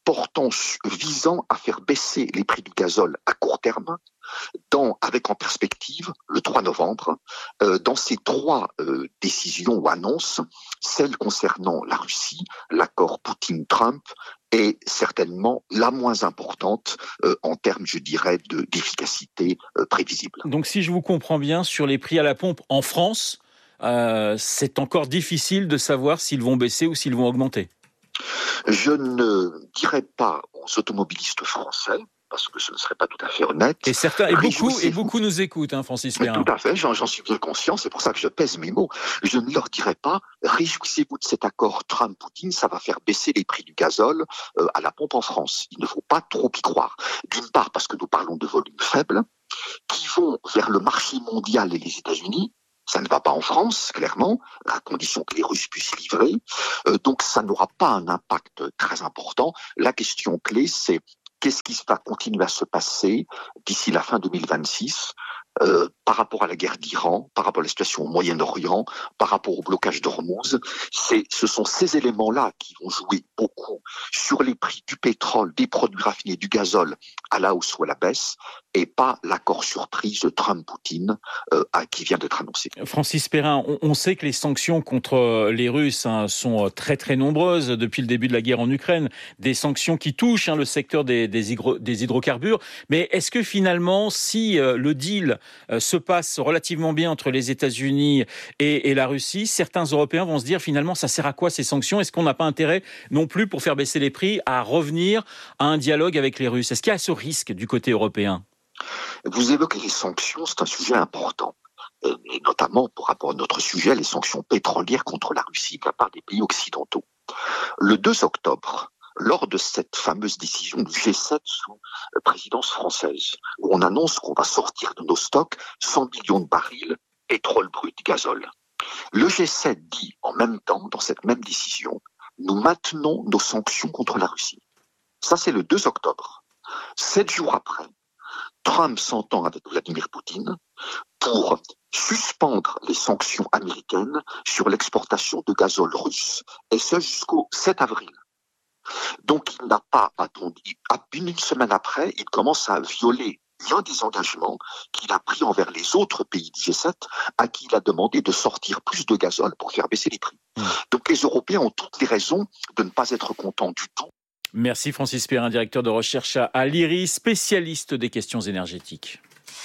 portant, visant à faire baisser les prix du gazole à court terme, dans, avec en perspective le trois novembre, euh, dans ces trois euh, décisions ou annonces, celle concernant la Russie, l'accord Poutine-Trump, est certainement la moins importante euh, en termes, je dirais, de, d'efficacité euh, prévisible. Donc si je vous comprends bien, sur les prix à la pompe en France, euh, c'est encore difficile de savoir s'ils vont baisser ou s'ils vont augmenter. Je ne dirais pas aux automobilistes français, parce que ce ne serait pas tout à fait honnête. Et certains, et beaucoup, et beaucoup nous écoutent, hein, Francis Perrin. Tout à fait, j'en, j'en suis bien conscient, c'est pour ça que je pèse mes mots. Je ne leur dirais pas, réjouissez-vous de cet accord Trump-Poutine, ça va faire baisser les prix du gazole euh, à la pompe en France. Il ne faut pas trop y croire. D'une part, parce que nous parlons de volumes faibles, qui vont vers le marché mondial et les États-Unis. Ça ne va pas en France, clairement, à condition que les Russes puissent livrer. Euh, donc ça n'aura pas un impact très important. La question clé, c'est qu'est-ce qui va continuer à se passer d'ici la fin deux mille vingt-six euh, par rapport à la guerre d'Iran, par rapport à la situation au Moyen-Orient, par rapport au blocage d'Ormuz. C'est, ce sont ces éléments-là qui vont jouer beaucoup sur les prix du pétrole, des produits raffinés, du gazole, à la hausse ou à la baisse, et pas l'accord surprise Trump-Poutine euh, qui vient d'être annoncé. Francis Perrin, on, on sait que les sanctions contre les Russes hein, sont très très nombreuses depuis le début de la guerre en Ukraine, des sanctions qui touchent hein, le secteur des, des, hydro, des hydrocarbures. Mais est-ce que finalement, si euh, le deal euh, se passe relativement bien entre les États-Unis et, et la Russie, certains Européens vont se dire finalement ça sert à quoi ces sanctions ? Est-ce qu'on n'a pas intérêt non plus pour faire baisser les prix à revenir à un dialogue avec les Russes ? Est-ce qu'il y a ce risque du côté européen ? Vous évoquez les sanctions, c'est un sujet important, et notamment pour rapport à notre sujet, les sanctions pétrolières contre la Russie de la part des pays occidentaux. Le deux octobre, lors de cette fameuse décision du G sept sous présidence française, où on annonce qu'on va sortir de nos stocks cent millions de barils pétrole brut, gazole. Le G sept dit en même temps, dans cette même décision, nous maintenons nos sanctions contre la Russie. Ça, c'est le deux octobre. Sept jours après, Trump s'entend avec Vladimir Poutine pour suspendre les sanctions américaines sur l'exportation de gazole russe, et ce jusqu'au sept avril. Donc il n'a pas attendu, une semaine après, il commence à violer l'un des engagements qu'il a pris envers les autres pays du G sept, à qui il a demandé de sortir plus de gazole pour faire baisser les prix. Mmh. Donc les Européens ont toutes les raisons de ne pas être contents du tout. Merci Francis Perrin, directeur de recherche à l'I R I, spécialiste des questions énergétiques.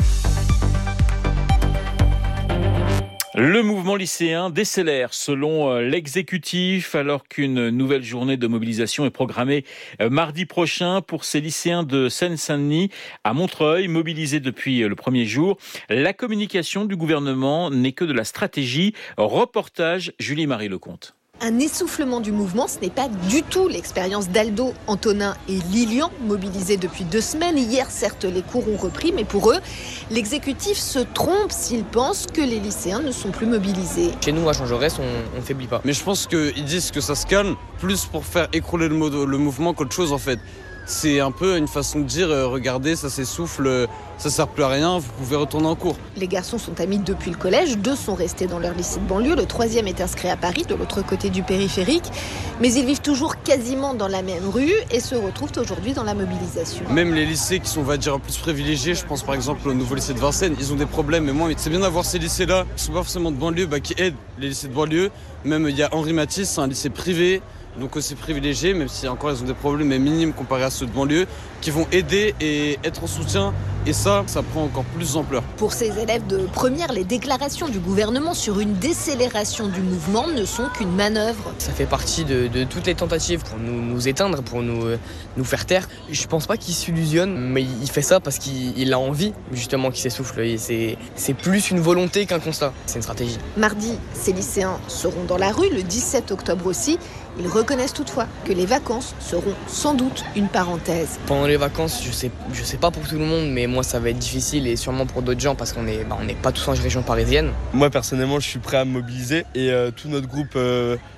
Le mouvement lycéen décélère selon l'exécutif alors qu'une nouvelle journée de mobilisation est programmée mardi prochain pour ces lycéens de Seine-Saint-Denis à Montreuil, mobilisés depuis le premier jour. La communication du gouvernement n'est que de la stratégie. Reportage Julie-Marie Lecomte. Un essoufflement du mouvement, ce n'est pas du tout l'expérience d'Aldo, Antonin et Lilian, mobilisés depuis deux semaines. Hier, certes, les cours ont repris, mais pour eux, l'exécutif se trompe s'il pense que les lycéens ne sont plus mobilisés. Chez nous, à Jean-Jaurès, on ne faiblit pas. Mais je pense qu'ils disent que ça se calme, plus pour faire écrouler le, mo- le mouvement qu'autre chose, en fait. C'est un peu une façon de dire, euh, regardez, ça s'essouffle, ça sert plus à rien, vous pouvez retourner en cours. Les garçons sont amis depuis le collège, deux sont restés dans leur lycée de banlieue, le troisième est inscrit à Paris, de l'autre côté du périphérique. Mais ils vivent toujours quasiment dans la même rue et se retrouvent aujourd'hui dans la mobilisation. Même les lycées qui sont, on va dire, plus privilégiés, je pense par exemple au nouveau lycée de Vincennes, ils ont des problèmes. Mais moi, c'est bien d'avoir ces lycées-là, qui sont pas forcément de banlieue, bah, qui aident les lycées de banlieue. Même il y a Henri Matisse, c'est un lycée privé. Donc aussi privilégiés, même si encore ils ont des problèmes mais minimes comparés à ceux de banlieue, qui vont aider et être en soutien. Et ça, ça prend encore plus d'ampleur. Pour ces élèves de première, les déclarations du gouvernement sur une décélération du mouvement ne sont qu'une manœuvre. Ça fait partie de, de toutes les tentatives pour nous, nous éteindre, pour nous, nous faire taire. Je pense pas qu'il s'illusionne, mais il fait ça parce qu'il il a envie justement qu'il s'essouffle. Et c'est, c'est plus une volonté qu'un constat, c'est une stratégie. Mardi, ces lycéens seront dans la rue, le dix-sept octobre aussi. Ils reconnaissent toutefois que les vacances seront sans doute une parenthèse. Pendant les vacances, je sais, je sais pas pour tout le monde, mais moi ça va être difficile et sûrement pour d'autres gens parce qu'on est, bah, on n'est pas tous en région parisienne. Moi personnellement, je suis prêt à me mobiliser et euh, tout notre groupe euh,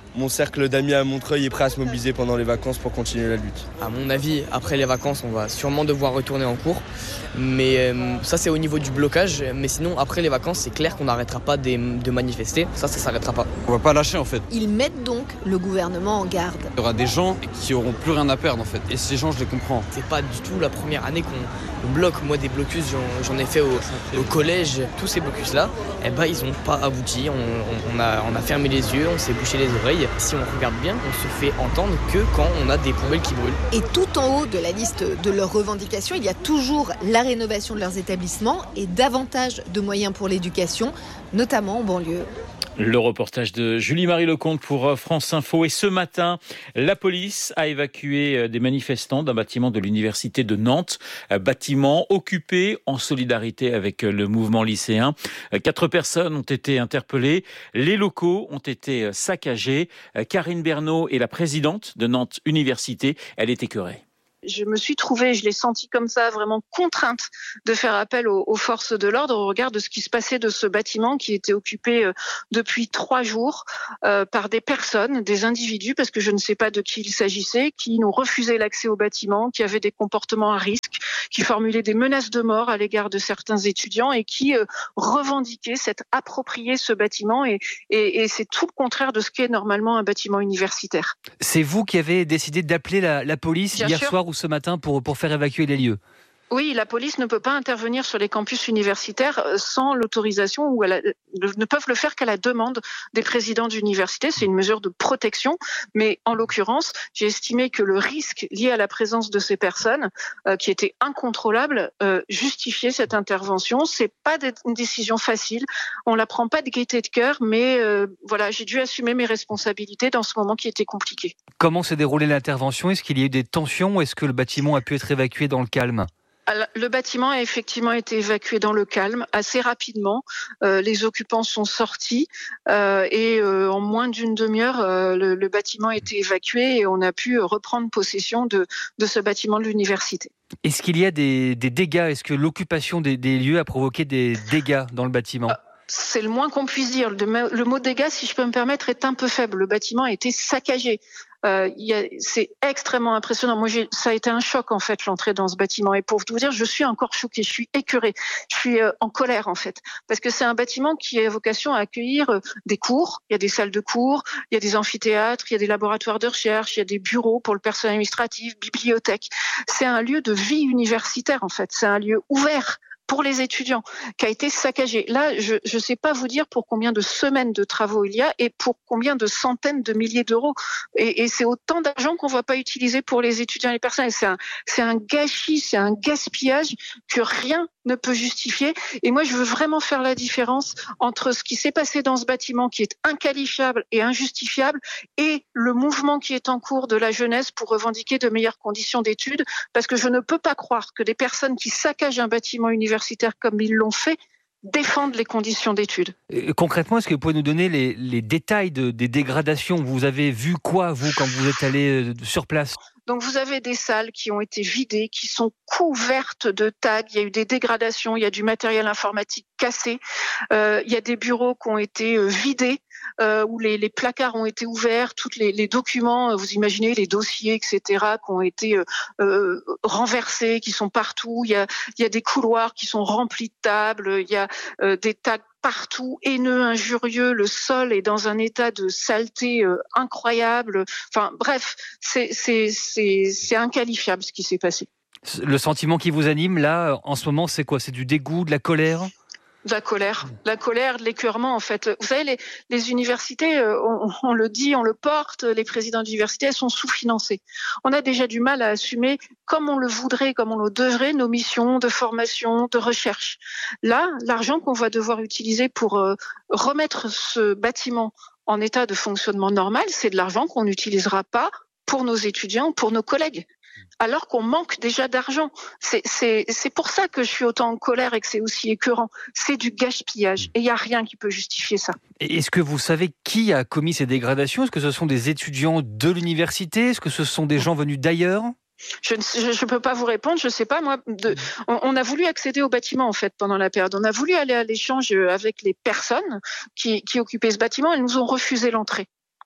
mon cercle d'amis à Montreuil est prêt à se mobiliser pendant les vacances pour continuer la lutte. À mon avis, après les vacances, on va sûrement devoir retourner en cours. Mais euh, ça, c'est au niveau du blocage. Mais sinon, après les vacances, c'est clair qu'on n'arrêtera pas de, de manifester. Ça, ça s'arrêtera pas. On va pas lâcher en fait. Ils mettent donc le gouvernement en garde. Il y aura des gens qui auront plus rien à perdre en fait. Et ces gens, je les comprends. C'est pas du tout la première année qu'on bloque. Moi, des blocus, j'en, j'en ai fait au, au collège. Tous ces blocus-là, eh ben, ils n'ont pas abouti. On, on, on, a, on a fermé les yeux, on s'est bouché les oreilles. Si on regarde bien, on se fait entendre que quand on a des poubelles qui brûlent. Et tout en haut de la liste de leurs revendications, il y a toujours la rénovation de leurs établissements et davantage de moyens pour l'éducation, notamment en banlieue. Le reportage de Julie-Marie Lecomte pour France Info. Et ce matin, la police a évacué des manifestants d'un bâtiment de l'université de Nantes. Bâtiment occupé en solidarité avec le mouvement lycéen. Quatre personnes ont été interpellées. Les locaux ont été saccagés. Karine Bernot est la présidente de Nantes Université. Elle est écœurée. Je me suis trouvée, je l'ai senti comme ça, vraiment contrainte de faire appel aux, aux forces de l'ordre au regard de ce qui se passait de ce bâtiment qui était occupé euh, depuis trois jours euh, par des personnes, des individus, parce que je ne sais pas de qui il s'agissait, qui nous refusaient l'accès au bâtiment, qui avaient des comportements à risque, qui formulaient des menaces de mort à l'égard de certains étudiants et qui euh, revendiquaient s'être approprié ce bâtiment et, et, et c'est tout le contraire de ce qu'est normalement un bâtiment universitaire. C'est vous qui avez décidé d'appeler la, la police Bien hier sûr. soir ou ce matin pour, pour faire évacuer les lieux? Oui, la police ne peut pas intervenir sur les campus universitaires sans l'autorisation ou elle a, ne peuvent le faire qu'à la demande des présidents d'université. C'est une mesure de protection, mais en l'occurrence, j'ai estimé que le risque lié à la présence de ces personnes, euh, qui était incontrôlable, euh, justifiait cette intervention. C'est pas une décision facile. On la prend pas de gaieté de cœur, mais euh, voilà, j'ai dû assumer mes responsabilités dans ce moment qui était compliqué. Comment s'est déroulée l'intervention? Est-ce qu'il y a eu des tensions ou est-ce que le bâtiment a pu être évacué dans le calme? Le bâtiment a effectivement été évacué dans le calme assez rapidement. Euh, les occupants sont sortis euh, et euh, en moins d'une demi-heure, euh, le, le bâtiment a été évacué et on a pu reprendre possession de, de ce bâtiment de l'université. Est-ce qu'il y a des, des dégâts? Est-ce que l'occupation des, des lieux a provoqué des dégâts dans le bâtiment? C'est le moins qu'on puisse dire. Le, le mot dégâts, si je peux me permettre, est un peu faible. Le bâtiment a été saccagé. Euh, y a, c'est extrêmement impressionnant. Moi, j'ai, ça a été un choc en fait l'entrée dans ce bâtiment. Et pour vous dire, je suis encore choquée, je suis écœurée, je suis euh, en colère en fait, parce que c'est un bâtiment qui a vocation à accueillir euh, des cours. Il y a des salles de cours, il y a des amphithéâtres, il y a des laboratoires de recherche, il y a des bureaux pour le personnel administratif, bibliothèque. C'est un lieu de vie universitaire en fait. C'est un lieu ouvert pour les étudiants, qui a été saccagé. Là, je ne sais pas vous dire pour combien de semaines de travaux il y a et pour combien de centaines de milliers d'euros. Et, et c'est autant d'argent qu'on ne va pas utiliser pour les étudiants et les personnes. C'est un, c'est un gâchis, c'est un gaspillage que rien ne peut justifier. Et moi, je veux vraiment faire la différence entre ce qui s'est passé dans ce bâtiment qui est inqualifiable et injustifiable et le mouvement qui est en cours de la jeunesse pour revendiquer de meilleures conditions d'études. Parce que je ne peux pas croire que des personnes qui saccagent un bâtiment universitaire comme ils l'ont fait, défendent les conditions d'études. Concrètement, est-ce que vous pouvez nous donner les, les détails de, des dégradations? Vous avez vu quoi, vous, quand vous êtes allé sur place? Donc vous avez des salles qui ont été vidées, qui sont couvertes de tags, il y a eu des dégradations, il y a du matériel informatique cassé, euh, il y a des bureaux qui ont été euh, vidés, euh, où les, les placards ont été ouverts, tous les, les documents, vous imaginez, les dossiers, et cetera, qui ont été euh, euh, renversés, qui sont partout, il y a, il y a des couloirs qui sont remplis de tables, il y a euh, des tags partout, haineux, injurieux, le sol est dans un état de saleté euh, incroyable. Enfin bref, c'est, c'est, c'est, c'est inqualifiable ce qui s'est passé. Le sentiment qui vous anime là, en ce moment, c'est quoi? C'est du dégoût, de la colère? De la colère, la colère, de l'écœurement en fait. Vous savez, les, les universités, on, on le dit, on le porte, les présidents d'université, elles sont sous-financées. On a déjà du mal à assumer comme on le voudrait, comme on le devrait, nos missions de formation, de recherche. Là, l'argent qu'on va devoir utiliser pour euh, remettre ce bâtiment en état de fonctionnement normal, c'est de l'argent qu'on n'utilisera pas pour nos étudiants, pour nos collègues. Alors qu'on manque déjà d'argent. C'est, c'est, c'est pour ça que je suis autant en colère et que c'est aussi écœurant. C'est du gaspillage et il n'y a rien qui peut justifier ça. Et est-ce que vous savez qui a commis ces dégradations? Est-ce que ce sont des étudiants de l'université? Est-ce que ce sont des gens venus d'ailleurs? Je ne peux pas vous répondre, je ne sais pas. Moi, de, on, on a voulu accéder au bâtiment en fait pendant la période. On a voulu aller à l'échange avec les personnes qui, qui occupaient ce bâtiment. Elles nous ont refusé l'entrée.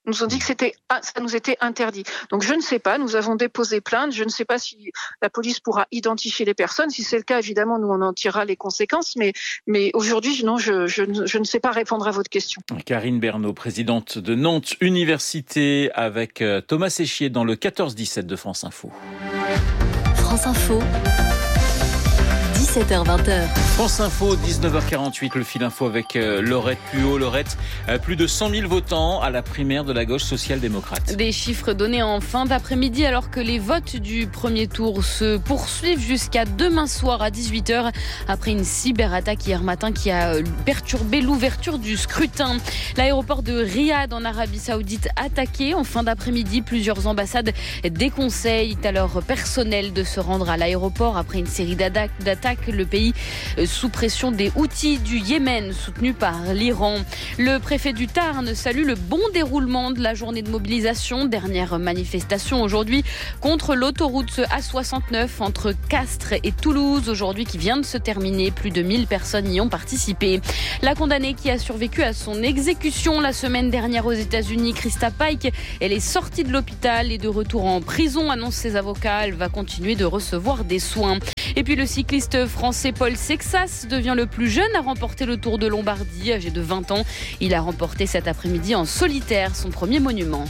nous ont dit que c'était, ça nous était interdit. Donc je ne sais pas, nous avons déposé plainte, je ne sais pas si la police pourra identifier les personnes. Si c'est le cas, évidemment, nous on en tirera les conséquences, mais, mais aujourd'hui, non, je, je, je ne sais pas répondre à votre question. Karine Bernot, présidente de Nantes Université, avec Thomas Séchier dans le quatorze dix-sept de France Info. France Info. dix-sept heures vingt. France Info, dix-neuf heures quarante-huit, le fil info avec euh, Laurette Puot. Laurette, euh, plus de cent mille votants à la primaire de la gauche social-démocrate. Des chiffres donnés en fin d'après-midi alors que les votes du premier tour se poursuivent jusqu'à demain soir à dix-huit heures après une cyberattaque hier matin qui a perturbé l'ouverture du scrutin. L'aéroport de Riyad en Arabie Saoudite attaqué en fin d'après-midi. Plusieurs ambassades déconseillent à leur personnel de se rendre à l'aéroport après une série d'attaques. Le pays sous pression des Houthis du Yémen, soutenu par l'Iran. Le préfet du Tarn salue le bon déroulement de la journée de mobilisation. Dernière manifestation aujourd'hui contre l'autoroute A soixante-neuf entre Castres et Toulouse, aujourd'hui qui vient de se terminer. Plus de mille personnes y ont participé. La condamnée qui a survécu à son exécution la semaine dernière aux États-Unis, Krista Pike, elle est sortie de l'hôpital et de retour en prison, annoncent ses avocats. Elle va continuer de recevoir des soins. Et puis le cycliste français Paul Sexas devient le plus jeune à remporter le Tour de Lombardie, âgé de vingt ans. Il a remporté cet après-midi en solitaire son premier monument.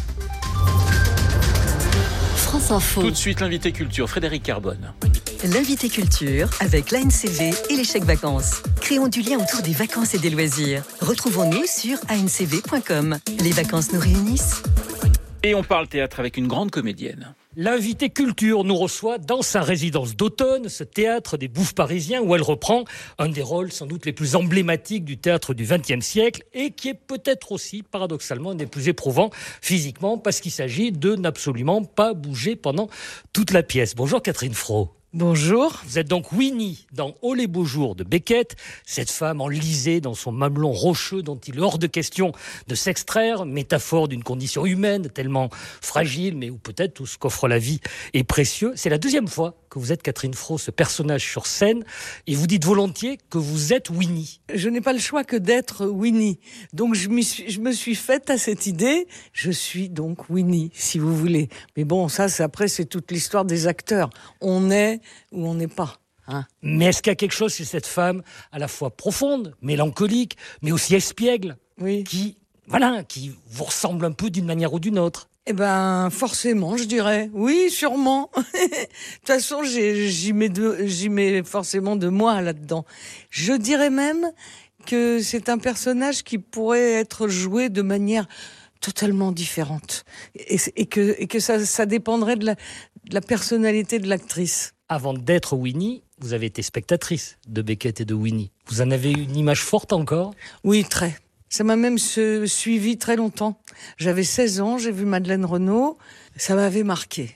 France Info. Tout de suite, l'invité culture, Frédéric Carbone. L'invité culture avec l'A N C V et les chèques vacances. Créons du lien autour des vacances et des loisirs. Retrouvons-nous sur a n c v point com. Les vacances nous réunissent. Et on parle théâtre avec une grande comédienne. L'invité culture nous reçoit dans sa résidence d'automne, ce théâtre des Bouffes parisiens où elle reprend un des rôles sans doute les plus emblématiques du théâtre du vingtième siècle et qui est peut-être aussi paradoxalement un des plus éprouvants physiquement parce qu'il s'agit de n'absolument pas bouger pendant toute la pièce. Bonjour Catherine Fro. Bonjour. Vous êtes donc Winnie dans Oh les beaux jours de Beckett, cette femme enlisée dans son mamelon rocheux dont il est hors de question de s'extraire, métaphore d'une condition humaine tellement fragile, mais où peut-être tout ce qu'offre la vie est précieux. C'est la deuxième fois que vous êtes Catherine Fro, ce personnage sur scène, et vous dites volontiers que vous êtes Winnie. Je n'ai pas le choix que d'être Winnie. Donc je, suis, je me suis faite à cette idée, je suis donc Winnie, si vous voulez. Mais bon, ça, c'est, après, c'est toute l'histoire des acteurs. On est ou on n'est pas. Hein. Mais est-ce qu'il y a quelque chose chez cette femme à la fois profonde, mélancolique, mais aussi espiègle, oui. qui, voilà, qui vous ressemble un peu d'une manière ou d'une autre? Eh ben, forcément, je dirais. Oui, sûrement. De toute façon, j'ai, j'y mets de, j'y mets forcément de moi là-dedans. Je dirais même que c'est un personnage qui pourrait être joué de manière totalement différente. Et, et que, et que ça, ça dépendrait de la, de la personnalité de l'actrice. Avant d'être Winnie, vous avez été spectatrice de Beckett et de Winnie. Vous en avez une image forte encore? Oui, très. Ça m'a même suivi très longtemps. J'avais seize ans, j'ai vu Madeleine Renaud, ça m'avait marqué.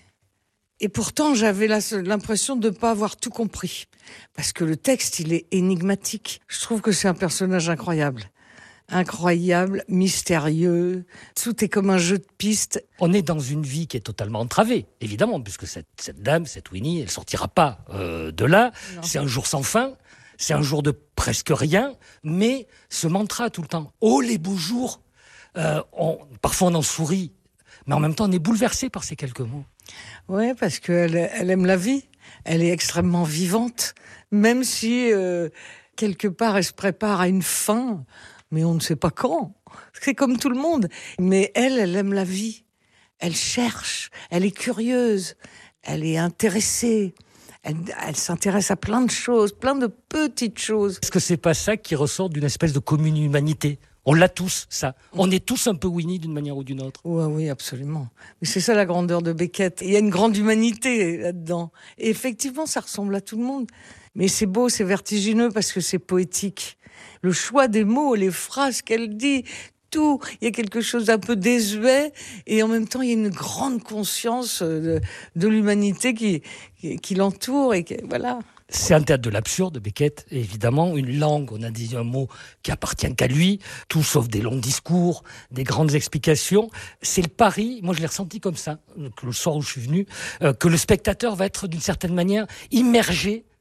Et pourtant, j'avais la, l'impression de ne pas avoir tout compris. Parce que le texte, il est énigmatique. Je trouve que c'est un personnage incroyable. Incroyable, mystérieux, tout est comme un jeu de pistes. On est dans une vie qui est totalement entravée, évidemment, puisque cette, cette dame, cette Winnie, elle sortira pas euh, de là. Non. C'est un jour sans fin. C'est un jour de presque rien, mais ce mantra tout le temps. Oh, les beaux jours euh, on, Parfois on en sourit, mais en même temps on est bouleversé par ces quelques mots. Oui, parce qu'elle elle aime la vie. Elle est extrêmement vivante, même si euh, quelque part elle se prépare à une fin, mais on ne sait pas quand. C'est comme tout le monde. Mais elle, elle aime la vie. Elle cherche, elle est curieuse, elle est intéressée. Elle, elle s'intéresse à plein de choses, plein de petites choses. Est-ce que c'est pas ça qui ressort d'une espèce de commune humanité? On l'a tous, ça. On est tous un peu Winnie d'une manière ou d'une autre. Oui, oui, absolument. Mais c'est ça la grandeur de Beckett. Il y a une grande humanité là-dedans. Et effectivement, ça ressemble à tout le monde. Mais c'est beau, c'est vertigineux parce que c'est poétique. Le choix des mots, les phrases qu'elle dit, tout. Il y a quelque chose d'un peu désuet et en même temps, il y a une grande conscience de, de l'humanité qui, qui, qui l'entoure et qui, voilà. C'est un théâtre de l'absurde, Beckett, évidemment. Une langue, on a dit un mot qui appartient qu'à lui. Tout sauf des longs discours, des grandes explications. C'est le pari, moi je l'ai ressenti comme ça, le soir où je suis venu, euh, que le spectateur va être d'une certaine manière immergé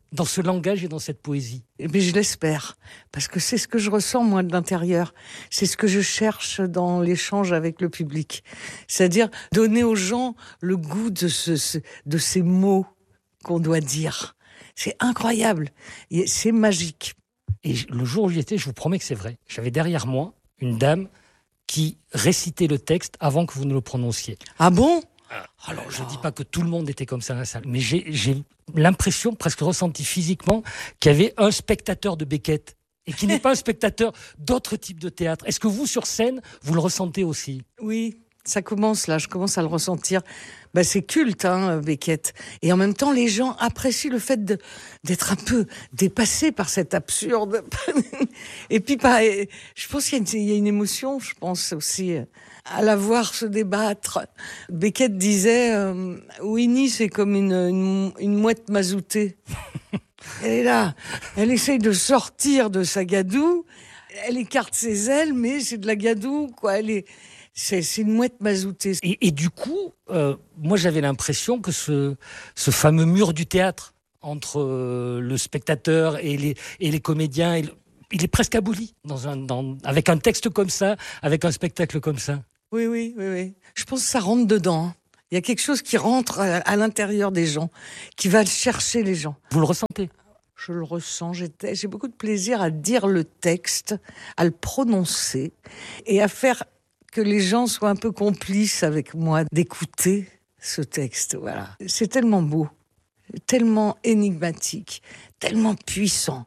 dans ce langage et dans cette poésie. Eh bien, je l'espère, parce que c'est ce que je ressens, moi, de l'intérieur. C'est ce que je cherche dans l'échange avec le public. C'est-à-dire donner aux gens le goût de, ce, de ces mots qu'on doit dire. C'est incroyable, et c'est magique. Et le jour où j'y étais, je vous promets que c'est vrai. J'avais derrière moi une dame qui récitait le texte avant que vous ne le prononciez. Ah bon ? Alors, je ne dis pas que tout le monde était comme ça dans la salle, mais j'ai, j'ai l'impression, presque ressenti physiquement, qu'il y avait un spectateur de Beckett et qui n'est pas un spectateur d'autres types de théâtre. Est-ce que vous, sur scène, vous le ressentez aussi ? Oui, ça commence là, je commence à le ressentir. Ben, c'est culte, hein, Beckett. Et en même temps, les gens apprécient le fait de, d'être un peu dépassés par cet absurde. Et puis, bah, je pense qu'il y a, une, il y a une émotion, je pense aussi, à la voir se débattre. Beckett disait euh, Winnie, c'est comme une, une, une mouette mazoutée. Elle est là, elle essaye de sortir de sa gadoue, elle écarte ses ailes, mais c'est de la gadoue, quoi. Elle est... C'est, c'est une mouette mazoutée. Et, et du coup, euh, moi j'avais l'impression que ce, ce fameux mur du théâtre entre euh, le spectateur et les, et les comédiens, il, il est presque aboli dans un, dans, avec un texte comme ça, avec un spectacle comme ça. Oui, oui, oui, oui. Je pense que ça rentre dedans. Il y a quelque chose qui rentre à, à l'intérieur des gens, qui va chercher les gens. Vous le ressentez ? Je le ressens. J'étais, j'ai beaucoup de plaisir à dire le texte, à le prononcer et à faire que les gens soient un peu complices avec moi d'écouter ce texte. Voilà. C'est tellement beau, tellement énigmatique, tellement puissant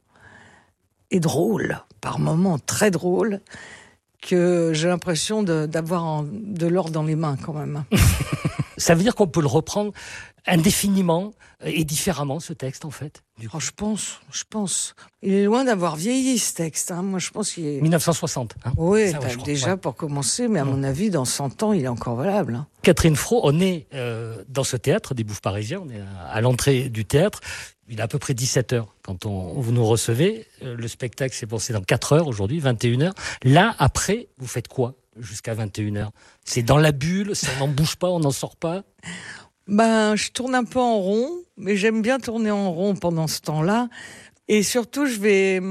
et drôle, par moments très drôle, que j'ai l'impression de, d'avoir en, de l'or dans les mains quand même. Ça veut dire qu'on peut le reprendre indéfiniment et différemment, ce texte, en fait. Oh, je pense, je pense. Il est loin d'avoir vieilli, ce texte. Hein. Moi, je pense qu'il est... dix-neuf cent soixante. Hein. Oui, Ça, ouais, déjà, ouais. Pour commencer, mais à mon avis, dans cent ans, il est encore valable. Hein. Catherine Fro, on est euh, dans ce théâtre des Bouffes Parisiens, on est à, à l'entrée du théâtre. Il est à peu près dix-sept heures quand on, vous nous recevez. Euh, le spectacle s'est passé dans quatre heures aujourd'hui, vingt et une heures. Là, après, vous faites quoi jusqu'à vingt et une heures ? C'est dans la bulle, ça n'en bouge pas, on n'en sort pas ? Ben, je tourne un peu en rond, mais j'aime bien tourner en rond pendant ce temps-là. Et surtout, je vais,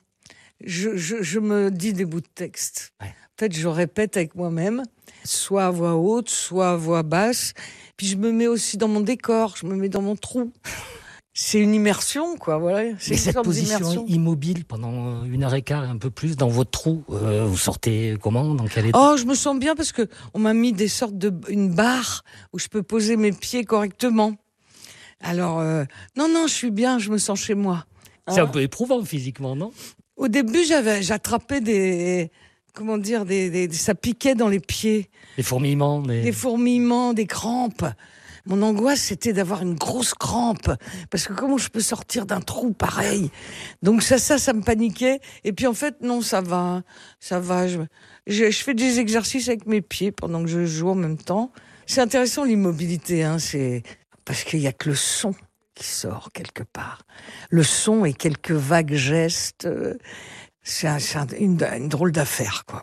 je, je, je me dis des bouts de texte. Ouais. En fait, je répète avec moi-même, soit à voix haute, soit à voix basse. Puis je me mets aussi dans mon décor, je me mets dans mon trou. C'est une immersion, quoi, voilà. C'est Mais une cette sorte position d'immersion. immobile pendant une heure et quart et un peu plus dans votre trou, euh, vous sortez comment ? Dans quel état ? Oh, je me sens bien parce que on m'a mis des sortes de une barre où je peux poser mes pieds correctement. Alors, euh, non, non, je suis bien, je me sens chez moi. C'est hein un peu éprouvant physiquement, non ? Au début, j'avais, j'attrapais des, comment dire, des, des, ça piquait dans les pieds. Des fourmillements, des... Des fourmillements, des crampes. Mon angoisse, c'était d'avoir une grosse crampe. Parce que comment je peux sortir d'un trou pareil ? Donc ça, ça, ça me paniquait. Et puis en fait, non, ça va. Ça va. Je, je, je fais des exercices avec mes pieds pendant que je joue en même temps. C'est intéressant, l'immobilité. Hein, c'est parce qu'il n'y a que le son qui sort quelque part. Le son et quelques vagues gestes. C'est, un, c'est un, une, une drôle d'affaire, quoi.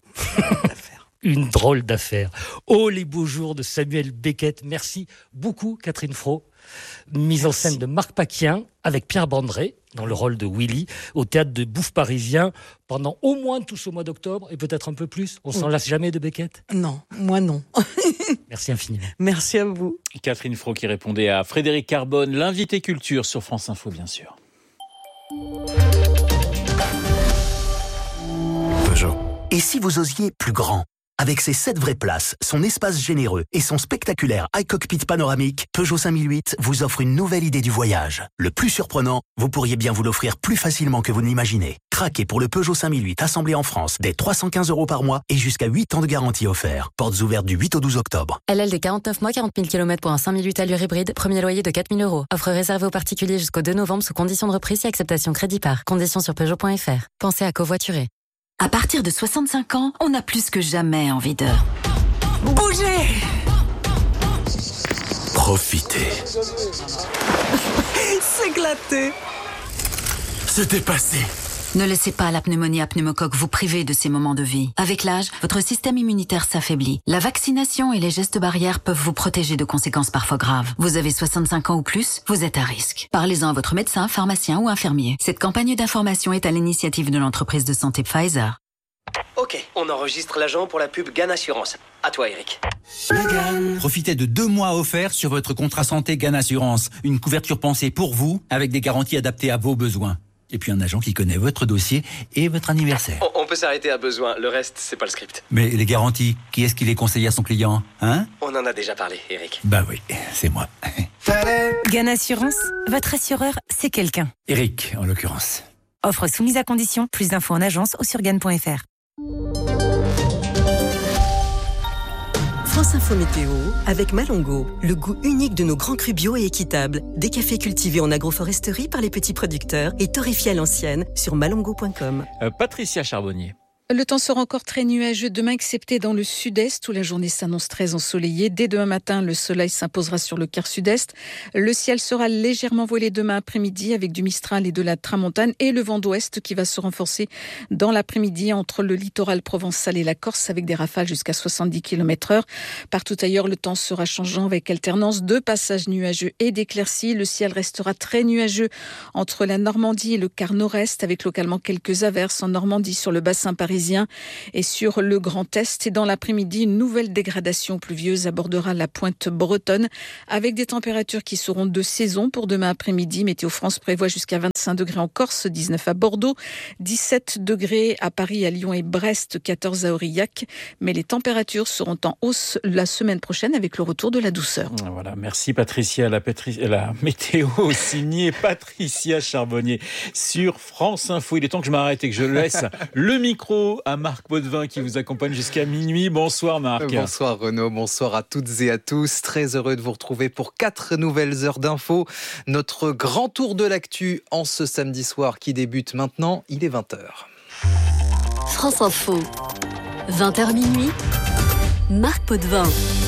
Une drôle d'affaire. Oh, les beaux jours de Samuel Beckett. Merci beaucoup, Catherine Fro. Mise en scène de Marc Paquien avec Pierre Bandré dans le rôle de Willy au théâtre de Bouffes Parisiens pendant au moins tout ce mois d'octobre et peut-être un peu plus. On s'en lasse jamais de Beckett ? Non, moi non. Merci infiniment. Merci à vous. Catherine Fro qui répondait à Frédéric Carbone, l'invité culture sur France Info, bien sûr. Peugeot. Et si vous osiez plus grand ? Avec ses sept vraies places, son espace généreux et son spectaculaire iCockpit panoramique, Peugeot cinq mille huit vous offre une nouvelle idée du voyage. Le plus surprenant, vous pourriez bien vous l'offrir plus facilement que vous ne l'imaginez. Craquez pour le Peugeot cinq mille huit assemblé en France dès trois cent quinze euros par mois et jusqu'à huit ans de garantie offert. Portes ouvertes du huit au douze octobre. L L D quarante-neuf mois, quarante mille kilomètres pour un cinq mille huit allure hybride. Premier loyer de quatre mille euros. Offre réservée aux particuliers jusqu'au deux novembre sous conditions de reprise et acceptation crédit par. Conditions sur Peugeot point F R. Pensez à covoiturer. À partir de soixante-cinq ans, on a plus que jamais envie de bouger. Profiter. S'éclater. Se dépasser. Ne laissez pas la pneumonie à pneumocoque vous priver de ces moments de vie. Avec l'âge, votre système immunitaire s'affaiblit. La vaccination et les gestes barrières peuvent vous protéger de conséquences parfois graves. Vous avez soixante-cinq ans ou plus, vous êtes à risque. Parlez-en à votre médecin, pharmacien ou infirmier. Cette campagne d'information est à l'initiative de l'entreprise de santé Pfizer. Ok, on enregistre l'agent pour la pub Gan Assurance. À toi, Eric. Profitez de deux mois offerts sur votre contrat santé Gan Assurance. Une couverture pensée pour vous, avec des garanties adaptées à vos besoins. Et puis un agent qui connaît votre dossier et votre anniversaire. On, on peut s'arrêter à besoin, le reste, c'est pas le script. Mais les garanties, qui est-ce qui les conseille à son client, hein? On en a déjà parlé, Eric. Bah oui, c'est moi. Gan Assurance, votre assureur, c'est quelqu'un. Eric, en l'occurrence. Offre soumise à condition, plus d'infos en agence ou sur gan point f r. France Info Météo, avec Malongo, le goût unique de nos grands crus bio et équitables. Des cafés cultivés en agroforesterie par les petits producteurs et torréfiés à l'ancienne sur malongo point com. Euh, Patricia Charbonnier. Le temps sera encore très nuageux demain, excepté dans le sud-est où la journée s'annonce très ensoleillée. Dès demain matin, le soleil s'imposera sur le quart sud-est. Le ciel sera légèrement voilé demain après-midi avec du Mistral et de la Tramontane et le vent d'ouest qui va se renforcer dans l'après-midi entre le littoral provençal et la Corse avec des rafales jusqu'à soixante-dix kilomètres heure. Partout ailleurs, le temps sera changeant avec alternance de passages nuageux et d'éclaircies. Le ciel restera très nuageux entre la Normandie et le quart nord-est avec localement quelques averses en Normandie sur le bassin parisien et sur le Grand Est. Et dans l'après-midi, une nouvelle dégradation pluvieuse abordera la pointe bretonne avec des températures qui seront de saison pour demain après-midi. Météo France prévoit jusqu'à vingt-cinq degrés en Corse, dix-neuf à Bordeaux, dix-sept degrés à Paris, à Lyon et Brest, quatorze à Aurillac. Mais les températures seront en hausse la semaine prochaine avec le retour de la douceur. Voilà, merci Patricia. La, Patri... la météo signée Patricia Charbonnier sur France Info. Il est temps que je m'arrête et que je laisse le micro à Marc Potvin qui vous accompagne jusqu'à minuit. Bonsoir Marc. Bonsoir Renaud, bonsoir à toutes et à tous. Très heureux de vous retrouver pour quatre nouvelles heures d'infos. Notre grand tour de l'actu en ce samedi soir qui débute maintenant, il est vingt heures. France Info, vingt heures minuit, Marc Potvin.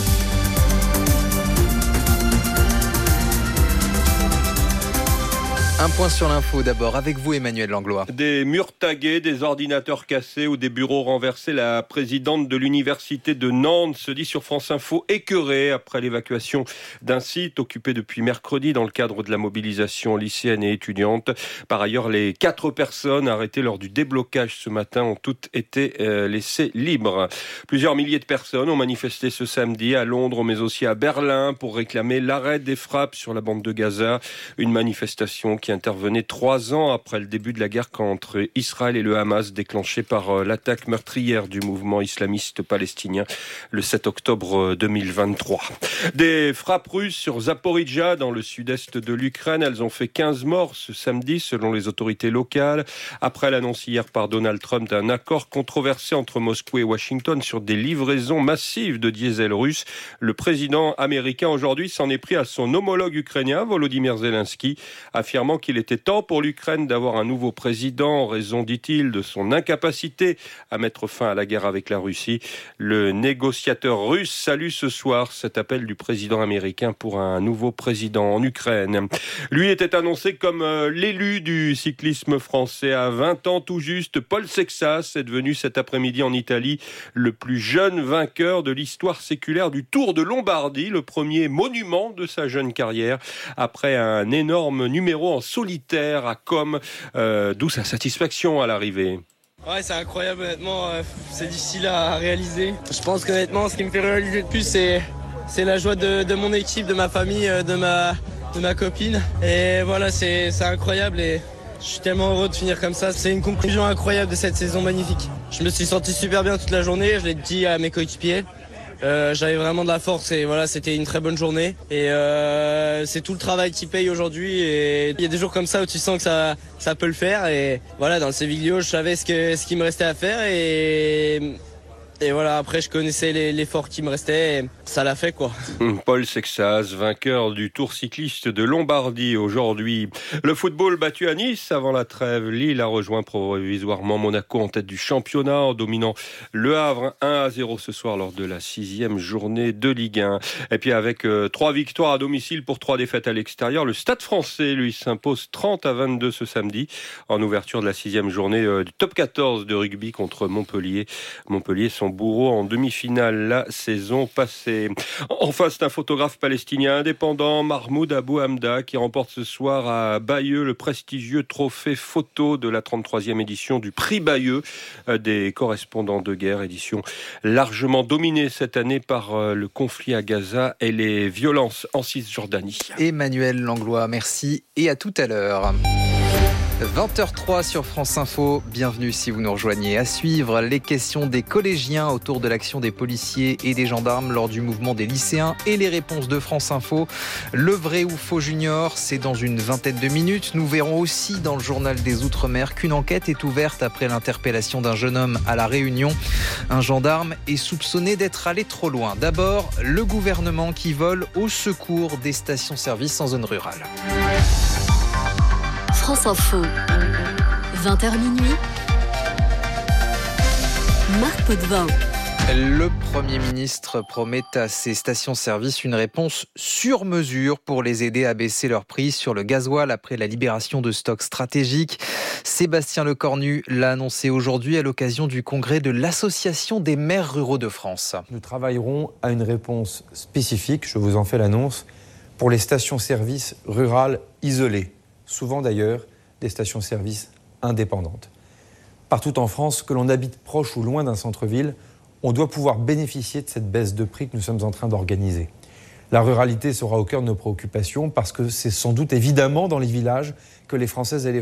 Un point sur l'info d'abord, avec vous Emmanuel Langlois. Des murs tagués, des ordinateurs cassés ou des bureaux renversés. La présidente de l'université de Nantes se dit sur France Info écœurée après l'évacuation d'un site occupé depuis mercredi dans le cadre de la mobilisation lycéenne et étudiante. Par ailleurs, les quatre personnes arrêtées lors du déblocage ce matin ont toutes été euh, laissées libres. Plusieurs milliers de personnes ont manifesté ce samedi à Londres mais aussi à Berlin pour réclamer l'arrêt des frappes sur la bande de Gaza. Une manifestation qui intervenait trois ans après le début de la guerre entre Israël et le Hamas, déclenchée par l'attaque meurtrière du mouvement islamiste palestinien le sept octobre deux mille vingt-trois. Des frappes russes sur Zaporijia, dans le sud-est de l'Ukraine. Elles ont fait quinze morts ce samedi, selon les autorités locales, après l'annonce hier par Donald Trump d'un accord controversé entre Moscou et Washington sur des livraisons massives de diesel russe. Le président américain, aujourd'hui, s'en est pris à son homologue ukrainien, Volodymyr Zelensky, affirmant qu'il était temps pour l'Ukraine d'avoir un nouveau président en raison, dit-il, de son incapacité à mettre fin à la guerre avec la Russie. Le négociateur russe salue ce soir cet appel du président américain pour un nouveau président en Ukraine. Lui était annoncé comme euh, l'élu du cyclisme français à vingt ans tout juste. Paul Sexas est devenu cet après-midi en Italie le plus jeune vainqueur de l'histoire séculaire du Tour de Lombardie, le premier monument de sa jeune carrière, après un énorme numéro en solitaire à Com, euh, d'où sa satisfaction à l'arrivée. Ouais, c'est incroyable, honnêtement, euh, c'est difficile à réaliser. Je pense qu'honnêtement, ce qui me fait réaliser le plus, c'est, c'est la joie de, de mon équipe, de ma famille, de ma, de ma copine. Et voilà, c'est, c'est incroyable et je suis tellement heureux de finir comme ça. C'est une conclusion incroyable de cette saison magnifique. Je me suis senti super bien toute la journée, je l'ai dit à mes coéquipiers. Euh, j'avais vraiment de la force et voilà, c'était une très bonne journée et euh, c'est tout le travail qui paye aujourd'hui et il y a des jours comme ça où tu sens que ça, ça peut le faire et voilà, dans le Séviglio je savais ce, que, ce qu'il me restait à faire et, Et voilà, après je connaissais les, l'effort qui me restait, et ça l'a fait quoi. Paul Sexas, vainqueur du Tour cycliste de Lombardie aujourd'hui. Le football battu à Nice avant la trêve. Lille a rejoint provisoirement Monaco en tête du championnat en dominant Le Havre un à zéro ce soir lors de la sixième journée de Ligue un. Et puis avec euh, trois victoires à domicile pour trois défaites à l'extérieur, le Stade français lui s'impose trente à vingt-deux ce samedi en ouverture de la sixième journée euh, du top quatorze de rugby contre Montpellier. Montpellier, son bourreau en demi-finale la saison passée. Enfin, c'est un photographe palestinien indépendant, Mahmoud Abou Hamda, qui remporte ce soir à Bayeux le prestigieux trophée photo de la trente-troisième édition du prix Bayeux des correspondants de guerre, édition largement dominée cette année par le conflit à Gaza et les violences en Cisjordanie. Emmanuel Langlois, merci et à tout à l'heure. vingt heures zéro trois sur France Info, bienvenue si vous nous rejoignez. À suivre, les questions des collégiens autour de l'action des policiers et des gendarmes lors du mouvement des lycéens et les réponses de France Info. Le vrai ou faux junior, c'est dans une vingtaine de minutes. Nous verrons aussi dans le journal des Outre-mer qu'une enquête est ouverte après l'interpellation d'un jeune homme à La Réunion. Un gendarme est soupçonné d'être allé trop loin. D'abord, le gouvernement qui vole au secours des stations-service en zone rurale. France Info, vingt heures minuit, Marc Potvin. Le Premier ministre promet à ces stations-service une réponse sur mesure pour les aider à baisser leur prix sur le gasoil après la libération de stocks stratégiques. Sébastien Lecornu l'a annoncé aujourd'hui à l'occasion du congrès de l'Association des maires ruraux de France. Nous travaillerons à une réponse spécifique, je vous en fais l'annonce, pour les stations-service rurales isolées. Souvent d'ailleurs des stations-service indépendantes. Partout en France, que l'on habite proche ou loin d'un centre-ville, on doit pouvoir bénéficier de cette baisse de prix que nous sommes en train d'organiser. La ruralité sera au cœur de nos préoccupations parce que c'est sans doute évidemment dans les villages que les Françaises et les